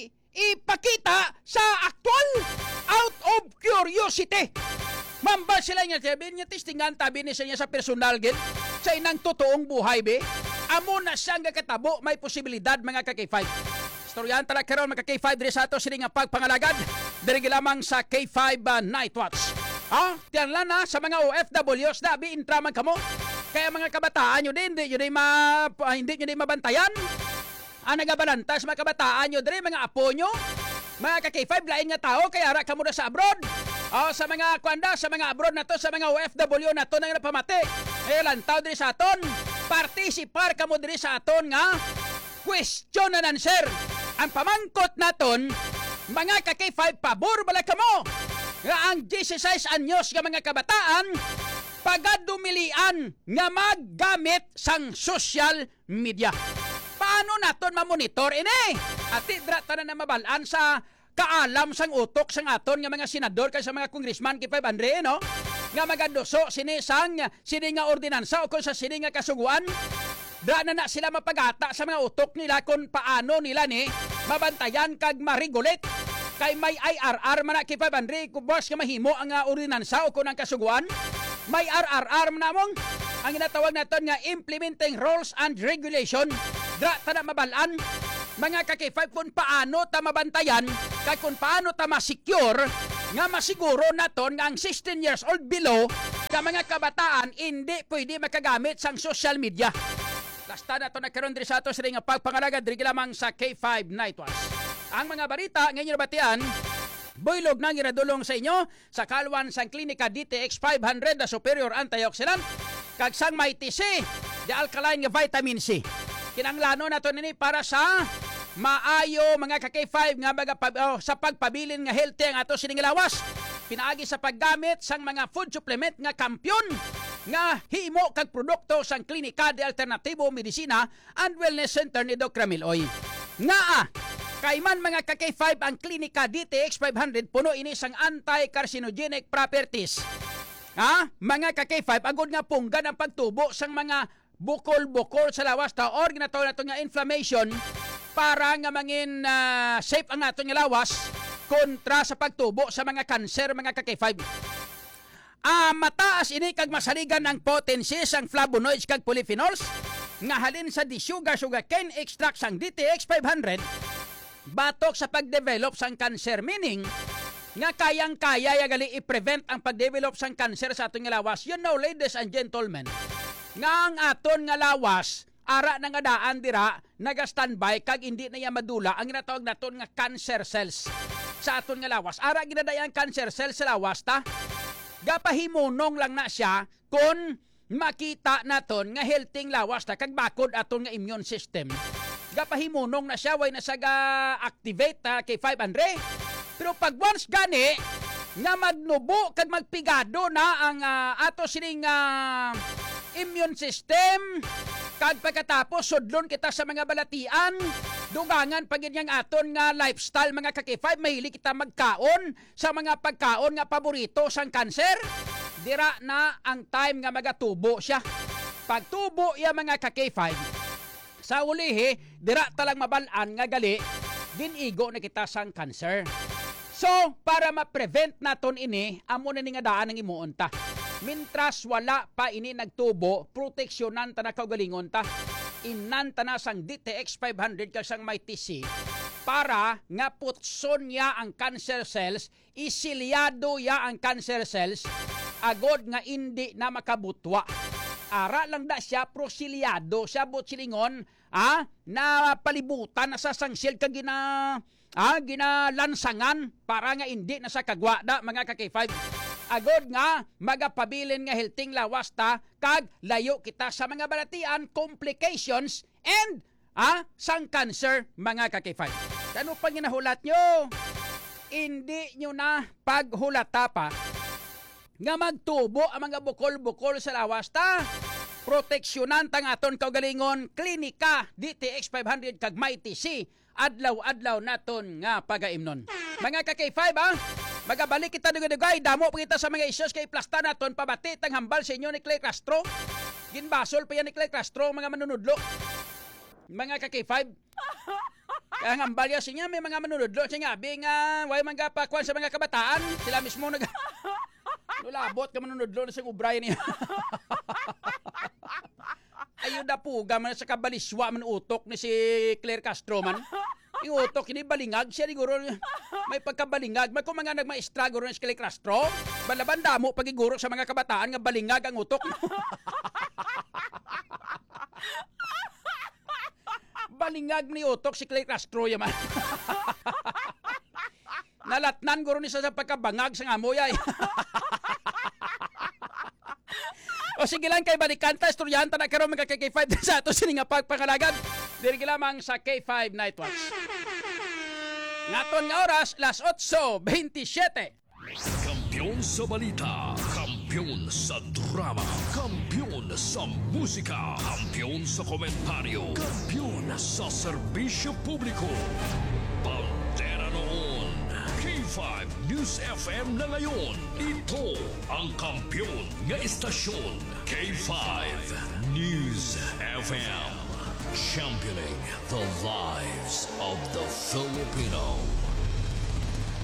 ipakita sa aktual out of curiosity. Mamba sila niya, sabi niya, tistingan tabi ni siya sa personal gid sa inang totoong buhay be. Amo na siyang kakatabo, may posibilidad mga ka-K five. Storyahan tala karon mga K five diri sa ato sini nga pagpangalagad diri lamang sa K five uh, Night Watch. Ah, tiyan lang na sa mga O F Ws na bi intraman kamo. Kaya mga kabataan nyo din, hindi nyo din, ma, uh, hindi nyo din mabantayan. Ang nagabalanta sa mga kabataan nyo din, mga apo nyo. Mga ka-K five, lain nga tao, kaya ara ka muna sa abroad. O, sa mga kwanda, sa mga abroad na to, sa mga O F W na to na napamati. Eh, lantaw din sa aton. Partisipar ka mo din sa aton nga question and answer. Ang pamangkot naton, mga ka-K five, pabor bala ka mo. Nga ang sixteen anyos nga mga kabataan, pagadumilian nga maggamit sang social media. Paano naton mamonitor ini? At idra tanan na mabalaan sa kaalam sang utok sang aton nga mga senador kay sa mga congressman K five Andre no? Nga magadoso sini sang sini nga ordinansa o kung sa sini nga kasuguan. Dra na na sila mapagata sa mga utok nila kung paano nila ni mabantayan kag ma-regulate Kay may I R R man na K five hundred kubos ka mahimo ang uh, ordinansa o kunang kasuguan. May R R R man namong ang ginatawag naton nga implementing rules and regulation. Dra ta na mabalaan mga ka K five kung paano ta mabantayan kay kung paano ta ma-secure nga masiguro naton nga ang sixteen years old below ka mga kabataan hindi pwede makagamit sang social media. Basta na ito nagkaroon diri sa ato sa nga pagpangalagad diri lamang sa K five Night Watch. Ang mga balita ngayon batian buylog nang iradulong sa inyo sa kalwan sang klinika D T X five hundred na superior antioxidant kag sang may T C the alkaline nga vitamin C. Kinanglano nato nini para sa maayo mga ka K five nga baga, oh, sa pagpabilin nga healthy ang ato sining lawas. Pinaagi sa paggamit sang mga food supplement nga kampyon nga himo kag produkto sang Klinika de Alternatibo Medicina and Wellness Center ni Doc Ramil Oy. Nga ah, kay man mga ka K five ang Klinika D T X five hundred puno ini sang anti-carcinogenic properties. Ha? Mga ka K five agud nga punggan ang pagtubo sang mga bukol-bukol sa lawas ta or ginatawag nato nga inflammation para nga mangin uh, safe ang ato nga lawas kontra sa pagtubo sa mga kanser mga ka K five. Ah, mataas ini kag masaligan ang potency sang flavonoids kag polyphenols nga halin sa disugar sugarcane extract sang D T X five hundred batok sa pagdevelop sang cancer, meaning nga kayang-kaya ya gali i-prevent ang pagdevelop sang cancer sa atong lawas. You know, ladies and gentlemen, nga ang aton nga lawas ara na nga daan dira naga-standby kag hindi na ya madula ang ginatawag naton nga cancer cells sa aton nga lawas. Ara ginadayang cancer cells sa lawas ta gapahimunong lang na siya kung makita naton nga healthy lawas ta kag bakod aton nga immune system. Gapahimunong na siya way na sa ga-activate ta K five hundred. Pero pag once gani nga magnubo kag magpigado na ang uh, ato sining uh, immune system kag pagkatapos sudlon kita sa mga balatian dugangan pag yang aton nga lifestyle mga ka K five mahilig kita magkaon sa mga pagkaon nga paborito sang cancer, dira na ang time nga magatubo siya. Pagtubo ya mga ka K five sa ulihi dira talang mabalaan nga gali ginigo na kita sang cancer. So para ma-prevent naton ini amo na ni nga daan ang imuon ta. Mintras wala pa ini nagtubo, proteksyonan ta na kaugalingon ta. Inanta na sang D T X five hundred kag sang may T C para nga putson ya ang cancer cells, isilyado ya ang cancer cells, agod nga hindi na makabutwa. Ara lang da siya prosilyado, siya butsilingon, ah, na palibutan na sa sangsil kag gina, ah, ginalansangan para nga hindi na sa kagwada mga ka K five. Agod nga magapabilin nga helting lawas ta kag layo kita sa mga balatian, complications and ah, sang cancer mga ka K five. Ano pang ginahulat nyo? Hindi nyo na paghulata pa nga magtubo ang mga bukol-bukol sa lawas ta. Proteksyonan tang aton kaugalingon Klinika D T X five hundred kag may T C adlaw-adlaw naton nga pagaimnon. Mga ka K five ah, magabalik kita dugay-dugay damo pa kita sa mga issues kay plasta naton pabati tang hambal sa inyo ni Clay Castro. Ginbasol pa yan ni Clay Castro mga manunudlo. Mga ka K five. Kaya ang hambal ya siya may mga manunudlo siya nga bi nga way manggapakuan sa mga kabataan sila mismo nag Lulabot ka manunudlo na sa ubray niya. Ayun na po, gaman sa kabaliswa man utok ni si Claire Castro man. Yung utok, hindi balingag siya siguro. May pagkabalingag. May kung mga nagmaestra guro ni si Claire Castro. Balabanda mo pagiguro sa mga kabataan nga balingag ang utok. Balingag ni utok si Claire Castro yaman. Nalatnan guro ni sa pagkabangag sa ngamoyay. O sige lang kay balikanta istoryanta na karon mga K five sa ato sini nga pagpangalagan diri lamang sa K five Night Watch. Ngaton nga oras las eight twenty-seven. Kampiyon sa balita, kampiyon sa drama, kampiyon sa musika, kampiyon sa komentaryo, kampiyon sa serbisyo publiko. Pantera noon, K five News F M na ngayon. Ito ang kampiyon nga istasyon, K five News F M. Championing the lives of the Filipino.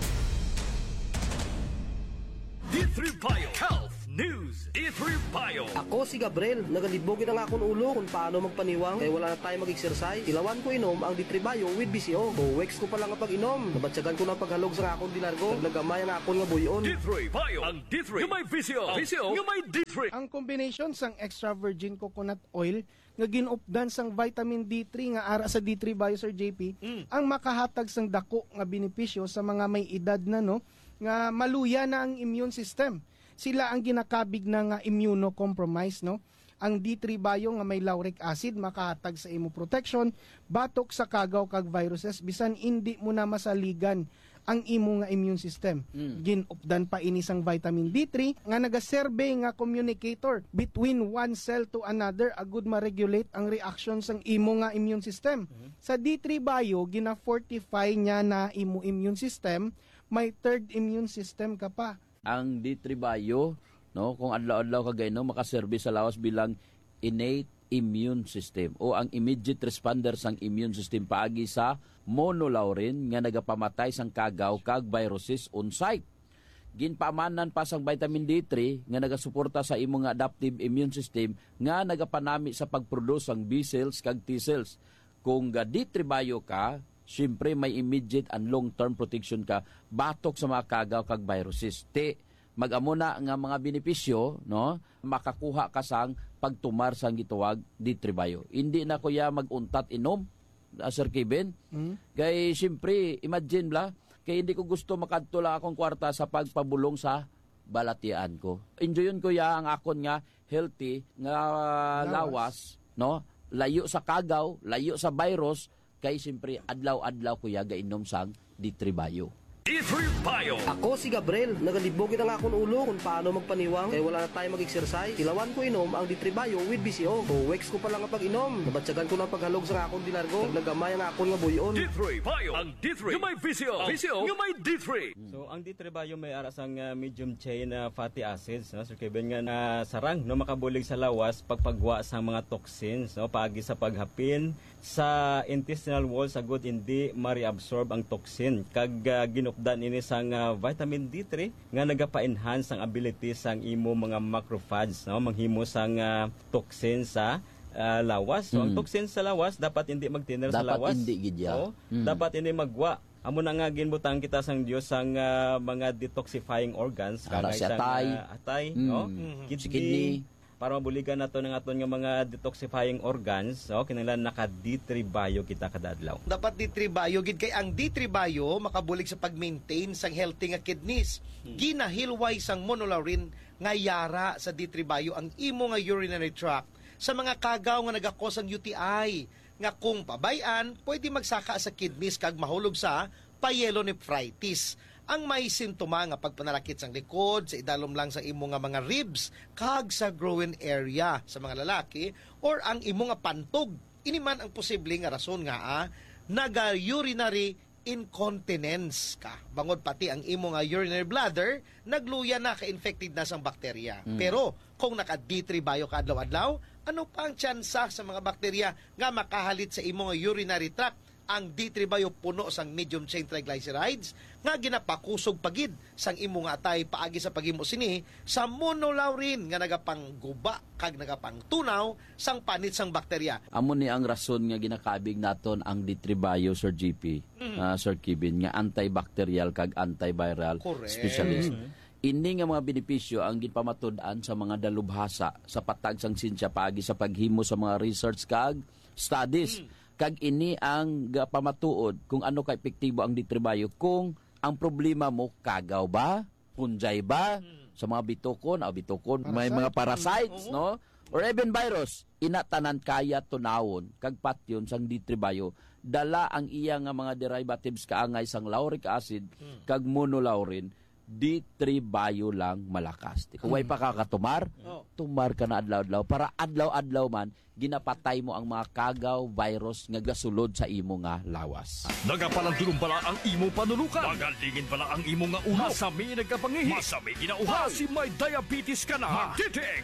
three Bio. Ako si Gabriel, nagalibogin ang akong ulo kung paano magpaniwang kaya wala na tayo mag-exercise. Ilawan ko inom ang D three Bio with B C O. O weeks ko pa lang ang pag-inom. Nabatsagan ko ng paghalog sa akong dilargo. Naglagamay ang akong nga buyon. D three Bio. Ang D three yung may V C O. V C O yung may D three. Ang combination sang extra virgin coconut oil nga ginupdan sang vitamin D three nga ara sa D three Bio Sir J P ang makahatag sang dako nga benepisyo sa mga may edad na no nga maluya na ang immune system. Sila ang ginakabig na nga immunocompromised no. Ang D three Bio nga may lauric acid makahatag sa imo protection batok sa kagaw kag viruses bisan hindi mo na masaligan ang imo nga immune system. Mm. Ginupdan pa ini sang vitamin D three nga nagaserbe nga communicator between one cell to another agud ma-regulate ang reaction sang imo nga immune system. Mm. Sa D three Bio gina-fortify niya na imo immune system, may third immune system ka pa. Ang D three Bio, no, kung adlaw-adlaw ka gayno makaserbe sa lawas bilang innate immune system o ang immediate responder sang immune system paagi sa monolaurin nga nagapamatay sang kagaw kag viruses on site. Ginpaamanan pa sang vitamin D three nga nagasuporta sa imong adaptive immune system nga nagapanami sa pagproduce sang B cells kag T cells. Kung ga D three Bio ka, syempre may immediate and long-term protection ka batok sa mga kagaw kag viruses. Te mag-amo na nga mga benepisyo, no, makakuha ka sang pagtumar sang gituwag D three Bio. Hindi na kuya mag-untat inom, uh, Sir Kevin. Mm-hmm. Kay siyempre, imagine la, kay hindi ko gusto makadto lang akong kwarta sa pagpabulong sa balatian ko. Enjoyin ko ya ang akon nga healthy nga lawas, lawas no, layo sa kagaw, layo sa virus, kay siyempre adlaw-adlaw ko ya gainom sang D three Bio. D three Bio. Ako si Gabriel, nagalibogin ang akong ulo kung paano magpaniwang kaya wala na tayo mag-exercise. Ilawan ko inom ang D three Bio with B C O. O weeks ko pa lang ang pag-inom. Nabatsagan ko ng paghalog sa akong dilargo. Naglagamay ang akong nga buyon. D three Bio. Ang D three yung may V C O. V C O yung may D three. So ang D three Bio may ara sang uh, medium chain na uh, fatty acids, no? Sir Kevin nga na sarang no makabulig sa lawas pagpagwa sa mga toxins, no, paagi sa paghapin sa intestinal wall sa good hindi ma-reabsorb ang toxin kag uh, ginupdan ini sang uh, vitamin D three nga nagapa-enhance ang ability sang imo mga macrophages, no, manghimo sang uh, toxin sa uh, lawas. So mm. ang toxin sa lawas dapat hindi magtiner sa lawas. Dapat hindi gidya. So, mm. dapat hindi magwa. Amo na nga ginbutang kita sang Dios sang uh, mga detoxifying organs kagay sang atay, uh, atay mm. no, mm. kidney, kidney para mabuligan nato ng aton nga mga detoxifying organs, no, kinahanglan naka D three Bio kita kada adlaw. Dapat D three Bio gid kay ang D three Bio makabulig sa pag-maintain sang healthy nga kidneys. Hmm. Ginahilway sang monolaurin nga yara sa D three Bio ang imo nga urinary tract sa mga kagaw nga nagakos ang U T I nga kung pabayan pwede magsaka sa kidneys kag mahulog sa pyelonephritis. Ang may sintoma nga pagpanalakit sang likod, sa idalom lang sa imo nga mga ribs, kag sa groin area sa mga lalaki, or ang imo nga pantog. Ini man ang posible nga rason nga ah, naga-urinary incontinence ka. Bangod pati ang imo nga urinary bladder, nagluya na ka-infected na sang bakterya. Mm. Pero kung naka-D three Bio ka adlaw-adlaw, ano pa ang tsansa sa mga bakterya nga makahalit sa imo nga urinary tract? Ang D three Bio puno sang medium chain triglycerides nga ginapakusog pagid sang imo nga atay paagi sa paghimo sini sa monolaurin nga nagapangguba kag nagapangtunaw sang panit sang bakterya. Amo ni ang rason nga ginakabig naton ang D three Bio, Sir G P, mm. uh, Sir Kevin, nga antibacterial kag antiviral Correct. specialist. Mm. Ini nga mga benepisyo ang ginpamatud-an sa mga dalubhasa sa patag sang sinsya paagi sa paghimo sa mga research kag studies. Mm. Kag ini ang pamatuod kung ano ka epektibo ang D three Bio kung ang problema mo kagaw ba, punjay ba, sa mga bitokon, o bitokon, parasite, may mga parasites, uh-huh. no? Or even virus, inatanan kaya tunawon kag patyon sang D three Bio dala ang iya nga mga derivatives kaangay sang lauric acid kag monolaurin. D three Bio lang malakas. Kung way pa kakatumar, tumar ka na adlaw-adlaw para adlaw-adlaw man ginapatay mo ang mga kagaw, virus nga gasulod sa imo nga lawas. Nagapalandulong pala ang imo panulukan. Magalingin pala ang imo nga ulo. Masami nagkapangihi. Masami ginauhan. Masi may diabetes ka na. Mag-D T X five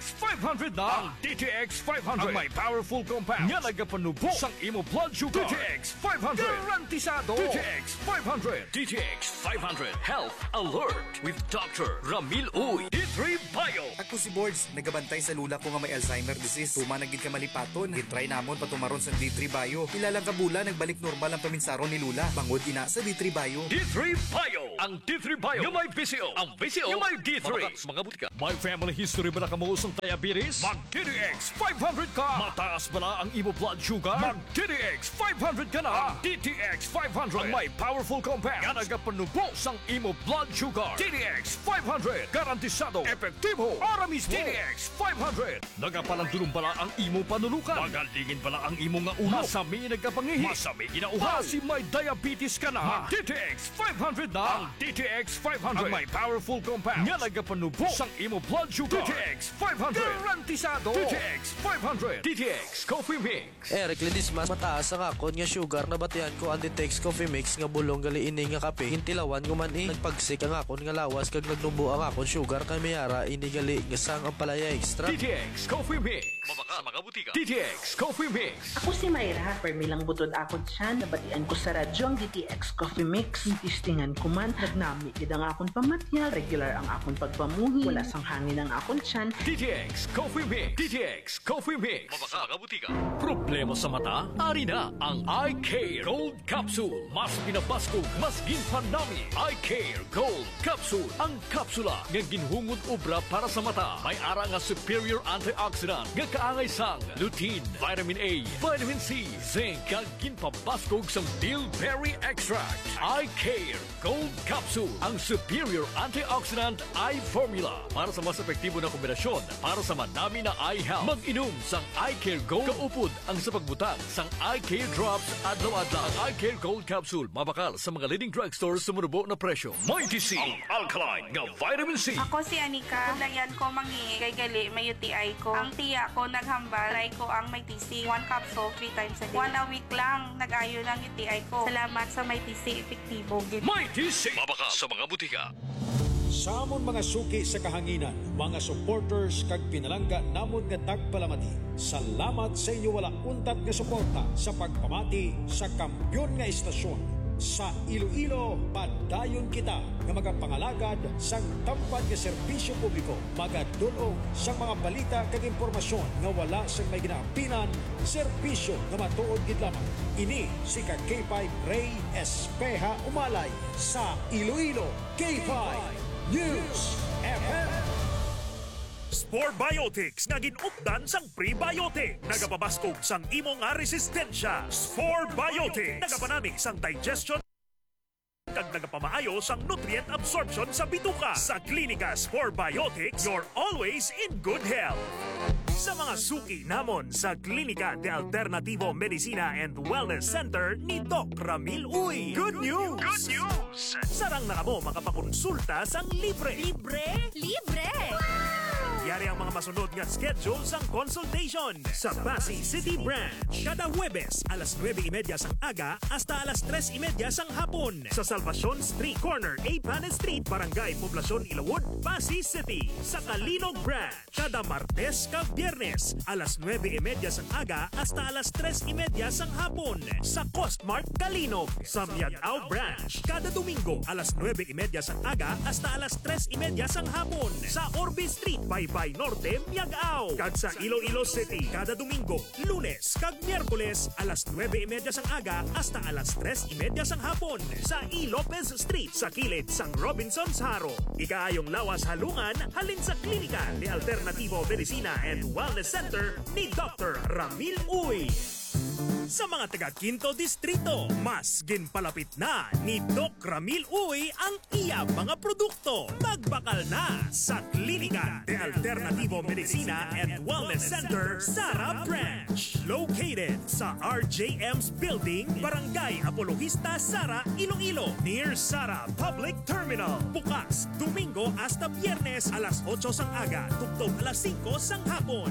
hundred na ang D T X five hundred. Ang may powerful compound nga nagapanubo sang imo blood sugar. D T X five hundred. Garantisado. D T X five hundred. D T X five hundred Health Alert with Doctor Ramil Uy. D three Bio. Ako si Boards, nagabantay sa lula ko nga may Alzheimer disease. Tuma naging ka malipaton, gitry namon patumaron sa D three Bio. Ilang kabula nagbalik normal ang paminsaron ni Lula. Bangod ina sa D three Bio. D three Bio. Ang D three Bio nga may B C O. Ang B C O nga may D three. Mga butika. May family history ba na kamo sa diabetes? Mag D T X five hundred ka. Mataas ba na ang imo blood sugar? Mag D T X five hundred ka na. Ang D T X five hundred ang may powerful compound nga nagapanubo sang imo blood sugar. D T X five hundred. Garantisado. Epektibo. Para mismo. D T X five hundred. Nagapalandulong bala ang imo panulukan. Magalingin bala ang imo nga ulo. Masami nagkapangihi. Masami ginauhaw. Kasi may diabetes ka na. Mag D T X five hundred na. Ang D T X five hundred ang may powerful compound nga nagapanubo sang imo blood sugar. D T X five hundred. Garantisado. D T X five hundred. D T X Coffee Mix. Eric Lidis mas mataas ang akon nga sugar na batihan ko ang D T X Coffee Mix nga bulong gali ini nga kape. Hintilawan ko man eh. Nagpagsik ang akon nga lawas kag nagnubo ang akon sugar kay mayara ini gali nga sang ang palaya extra. D T X Coffee Mix. Mabaka mga butika. D T X Coffee Mix. Ako si Mayra, permilang butod akon siya, nabatian ko sa radyo ang D T X Coffee Mix. Tistingan ko man, nagnami gid ang akon pamatyal, regular ang akon pagpamuhi, wala sang hangin ang akon tiyan. D T X Coffee Mix. D T X Coffee Mix. Mabaka mga butika. Problema sa mata? Ari na ang Eye Care Gold Capsule. Mas pinabaskog, mas ginpanami. Eye Care Gold Capsule. Ang kapsula nga ginhungod obra para sa mata. May ara nga superior antioxidant nga kaangay sang lutein, vitamin A, vitamin C, zinc, kag ginpabaskog sang bilberry extract. Eye Care Gold Capsule. Ang superior antioxidant eye formula para sa mas epektibo na kombinasyon para sa manami na eye health. Mag-inom sang Eye Care Gold. Kaupod ang sa pagbutang sang Eye Care Drops adlaw-adlaw. Ang Eye Care Gold Capsule mabakal sa mga leading drugstores sa murubo na presyo. Mighty C, ang alkaline nga vitamin C. Ako si Anika. Dayan ko mangi kay gali may U T I ko. Ang tiya ko naghambal, try ko ang may T C. One capsule, three times a day. One a week lang, nag-ayo ng U T I ko. Salamat sa may T C, epektibo. Mighty C, mabakal sa mga butika. Sa amon mga suki sa kahanginan, mga supporters kag pinalangga namon nga tagpalamati. Salamat sa inyo wala untat nga suporta sa pagpamati sa kampyon nga istasyon. Sa Iloilo, padayon kita nga magapangalagad sa tampad nga serbisyo publiko. Magadulong sa mga balita kag impormasyon nga wala sa may ginaapinan, serbisyo nga matuod gid lamang. Ini si ka K five Ray Espeja Umalay sa Iloilo K five News F M. Spore Biotics nga ginupdan sang prebiotic. Nagapabaskog sang imo nga resistensya. Spore Biotics nagapanami sang digestion kag nagapamaayo sang nutrient absorption sa bituka. Sa Klinika Spore Biotics, you're always in good health. Sa mga suki namon sa Klinika de Alternativo Medicina and Wellness Center ni Doc Ramil Uy. Good news! Good news! Sarang na kamo makapakonsulta sang libre. Libre? Libre! Yari ang mga masunod nga schedule sang consultation sa Pasay City Branch. Kada Huwebes, alas nueve y media sang aga hasta alas tres y media sang hapon. Sa Salvacion Street Corner, A. Panes Street, Barangay Poblacion, Ilawod, Pasay City. Sa Kalinog Branch, kada Martes kag Biyernes, alas nueve y media sang aga hasta alas tres y media sang hapon. Sa Costmart Kalinog. Sa Miagao Branch, kada Domingo, alas nueve y media sang aga hasta alas tres y media sang hapon. Sa Orbe Street, by Bay Norte, Miagao. Kag sa Iloilo City, kada Domingo, Lunes, kag Miyerkules, alas nueve y media sang aga hasta alas tres y media sang hapon. Sa E. Lopez Street, sa kilid sang Robinson's Haro. Ikaayong lawas halungan, halin sa Klinika de Alternativo Medicina and Wellness Center ni Doctor Ramil Uy. Sa mga taga Quinto Distrito, mas ginpalapit na ni Doc Ramil Uy ang iya mga produkto. Magbakal na sa Klinika de Alternativo Medicina and Wellness Center, Sara Branch. Located sa R J M's Building, Barangay Apologista, Sara, Iloilo. Near Sara Public Terminal. Bukas, Domingo hasta Biyernes, alas ocho sang aga, tugtog alas cinco sang hapon.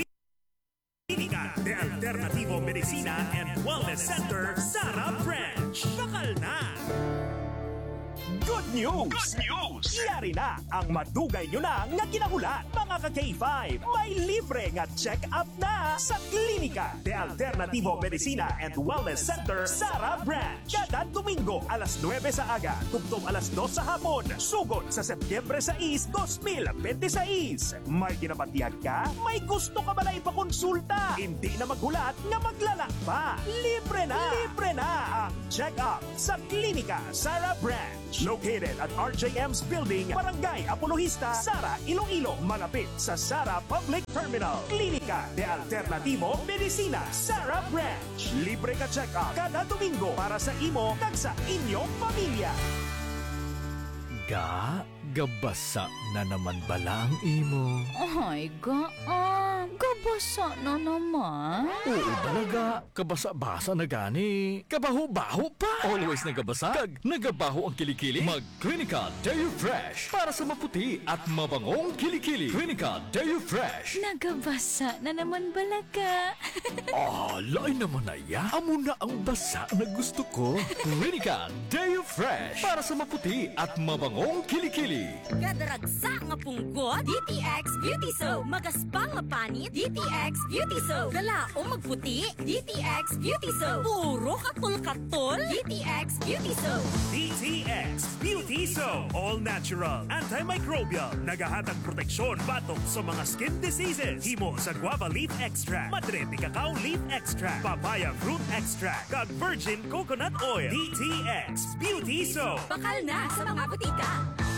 Klinika de Alternativo Medicina and Wellness Center, Sara Branch. Bakal na! Good news! Good news! Iyari na ang madugay nyo na nga kinahulan. Mga ka-K five, may libre nga check-up na sa Klinika de Alternativo Medicina and Wellness Center, Sara Branch. Kada Domingo, alas nuwebe sa aga, tugtong alas dos sa hapon. Sugod sa Setyembre sais, dos mil dalawampu't sais. May ginapatiyag ka? May gusto ka ba na ipakonsulta? Hindi na maghulat nga maglala pa. Libre na! Libre na ang check-up sa Klinika Sara Branch. Located at R J M's Building, Barangay Apologista, Sara, Iloilo. Malapit sa Sara Public Terminal. Klinika de Alternativo Medicina, Sara Branch. Libre ka check-up kada Domingo para sa imo kag sa inyong pamilya. Ga, gabasa na naman bala ang imo. Ay, gaan. Gabasa na naman. Oo talaga, kabasa-basa na gani. Kabaho-baho pa. Always nagabasa, kag nagabaho ang kilikili. Mag-Clinica Deo Fresh para sa maputi at mabangong kilikili. Clinica Deo Fresh. Nagabasa na naman balaga. Ah, lain naman na ya. Amo na ang basa na gusto ko. Clinica Deo Fresh para sa maputi at mabangong kilikili. Gadaragsa nga punggot, D T X Beauty Soap. Magaspang nga panit, D T X Beauty Soap. Galaong magputi, D T X Beauty Soap. Puro katol-katol, D T X Beauty Soap. D T X Beauty Soap. All natural, antimicrobial, nagahatag proteksyon batok sa mga skin diseases. Himo sa guava leaf extract, madre de cacao leaf extract, papaya fruit extract, kag virgin coconut oil. D T X Beauty Soap. Bakal na sa mga butika.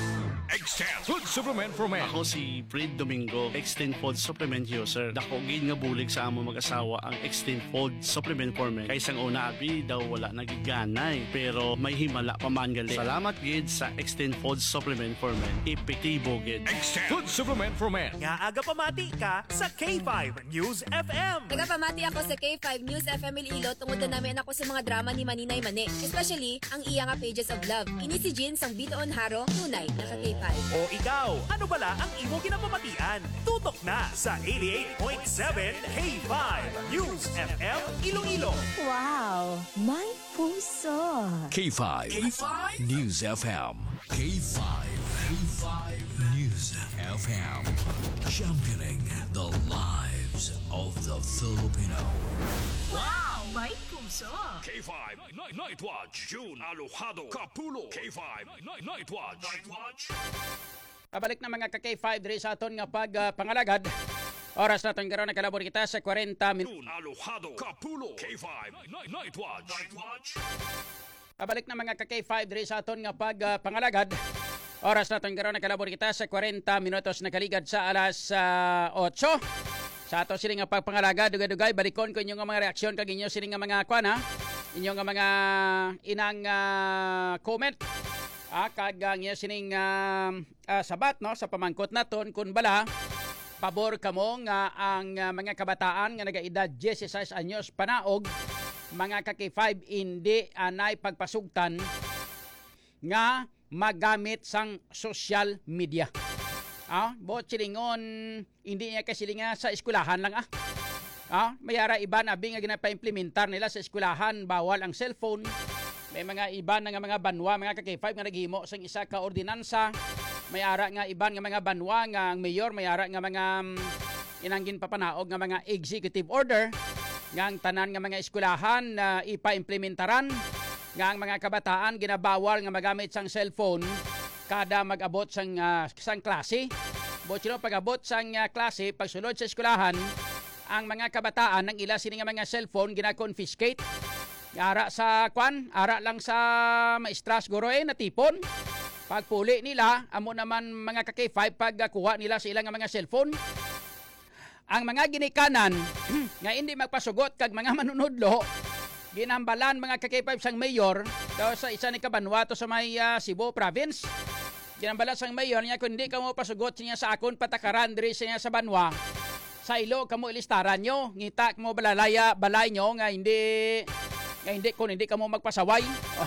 Extend Food Supplement for Men. Ako si Fred Domingo, Extend Food Supplement user. Dako gid nga bulig sa amo mag-asawa ang Extend Food Supplement for Men. Kaysang una abi daw wala nagiganay, pero may himala pa man gali. Salamat gid sa Extend Food Supplement for Men. Epektibo gid. Extend Food Supplement for Men. Nga aga pamati ka sa K five News F M. Nagapamati ako sa K five News F M Iloilo tungod na namin ako sa mga drama ni Maninay Mane. Especially ang iya nga Pages of Love. Ini si Jin sang bitoon haro, tunay na ka K five. O ikaw, ano bala ang imo kinapamatian? Tutok na sa eighty-eight point seven K five News F M Iloilo. Wow, may puso. K five. K five News F M. K five. K five News F M. Championing the lives of the Filipino. Wow, may puso. K five Night, Night Watch. June Alojado Capulo. K five Night, Night Watch. Night Watch. Pabalik na mga ka-K five diri sa aton nga pag uh, pangalagad. Oras naton karon nakalabor kita sa forty minutos. June Alojado Capulo. K five Night, Night Watch. Night Watch. Pabalik na mga ka-K five diri sa aton nga pag uh, pangalagad. Oras naton karon nakalabor kita sa forty minutos nakaligad sa alas uh, eight. Sa ato sini nga pagpangalagad dugay-dugay balikon ko inyong nga mga reaksyon kag inyo sini nga mga kwan ha. Inyong nga mga inang uh, comment. Ah, kag ang inyo sining uh, uh, sabat no sa pamangkot naton kun bala pabor kamo nga ang uh, mga kabataan nga nagaedad sixteen anyos panaog mga ka K five hindi anay pagpasugtan nga magamit sang social media. Ah, bot silingon hindi niya kasilinga sa eskwelahan lang ah. Ah, mayara iba na abi nga ginapa-implementar nila sa eskwelahan bawal ang cellphone. May mga iba nga mga banwa mga ka K five nga naghimo sang isa ka ordinansa. May ara nga iban nga mga banwa nga ang mayor may ara nga mga um, inanggin papanaog nga mga executive order nga ang tanan nga mga eskwelahan na uh, ipa-implementaran nga ang mga kabataan ginabawal nga magamit sang cellphone kada mag-abot sang uh, sang klase. Botchino pag-abot sang uh, klase pagsulod sa eskwelahan ang mga kabataan ng ila sini nga mga cellphone gina-confiscate. Ara sa kwan, ara lang sa maestra siguro eh natipon. Pagpuli nila, amo naman mga ka K five pagkuha nila sa ilang mga cellphone. Ang mga ginikanan nga hindi magpasugot kag mga manunudlo, ginambalan mga ka K five sang mayor daw sa isa ni Kabanwa to sa may uh, Cebu province. Ginambalan sang mayor niya kung hindi ka mo pasugot niya sa akon patakaran diri sa sa Banwa. Sa ilo kamo ilistaran nyo, ngita mo balalaya balay nyo nga hindi nga hindi kung hindi ka mo magpasaway.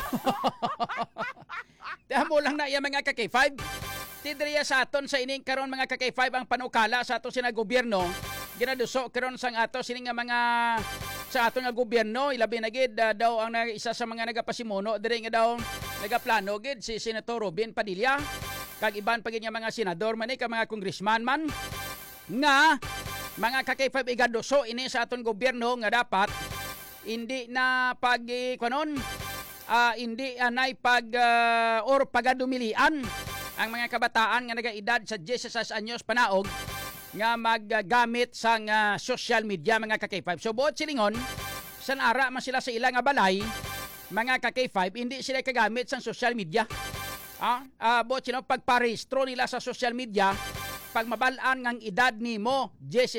Tiyan mo lang na iya mga ka K five. Tidriya sa aton sa ining karon mga ka K five ang panukala sa aton sina gobyerno. Ginaduso karon sang ato sini nga mga sa aton nga gobyerno ilabi na gid uh, daw ang isa sa mga nagapasimuno diri nga daw nagaplano gid si Senator Robin Padilla kag iban pa gid nga mga senador man eh, ka mga congressman man nga mga ka K five igadoso ini sa aton gobyerno nga dapat hindi na pag eh, kanon uh, hindi anay pag uh, or pagadumilian ang mga kabataan nga nagaedad sa sixteen anyos panaog nga maggamit sa uh, social media mga ka K five. So buot silingon san ara man sila sa ilang nga balay mga ka K five hindi sila kagamit sa social media. Ah, uh, buot sila pagparehistro nila sa social media pag mabalaan ngang edad nimo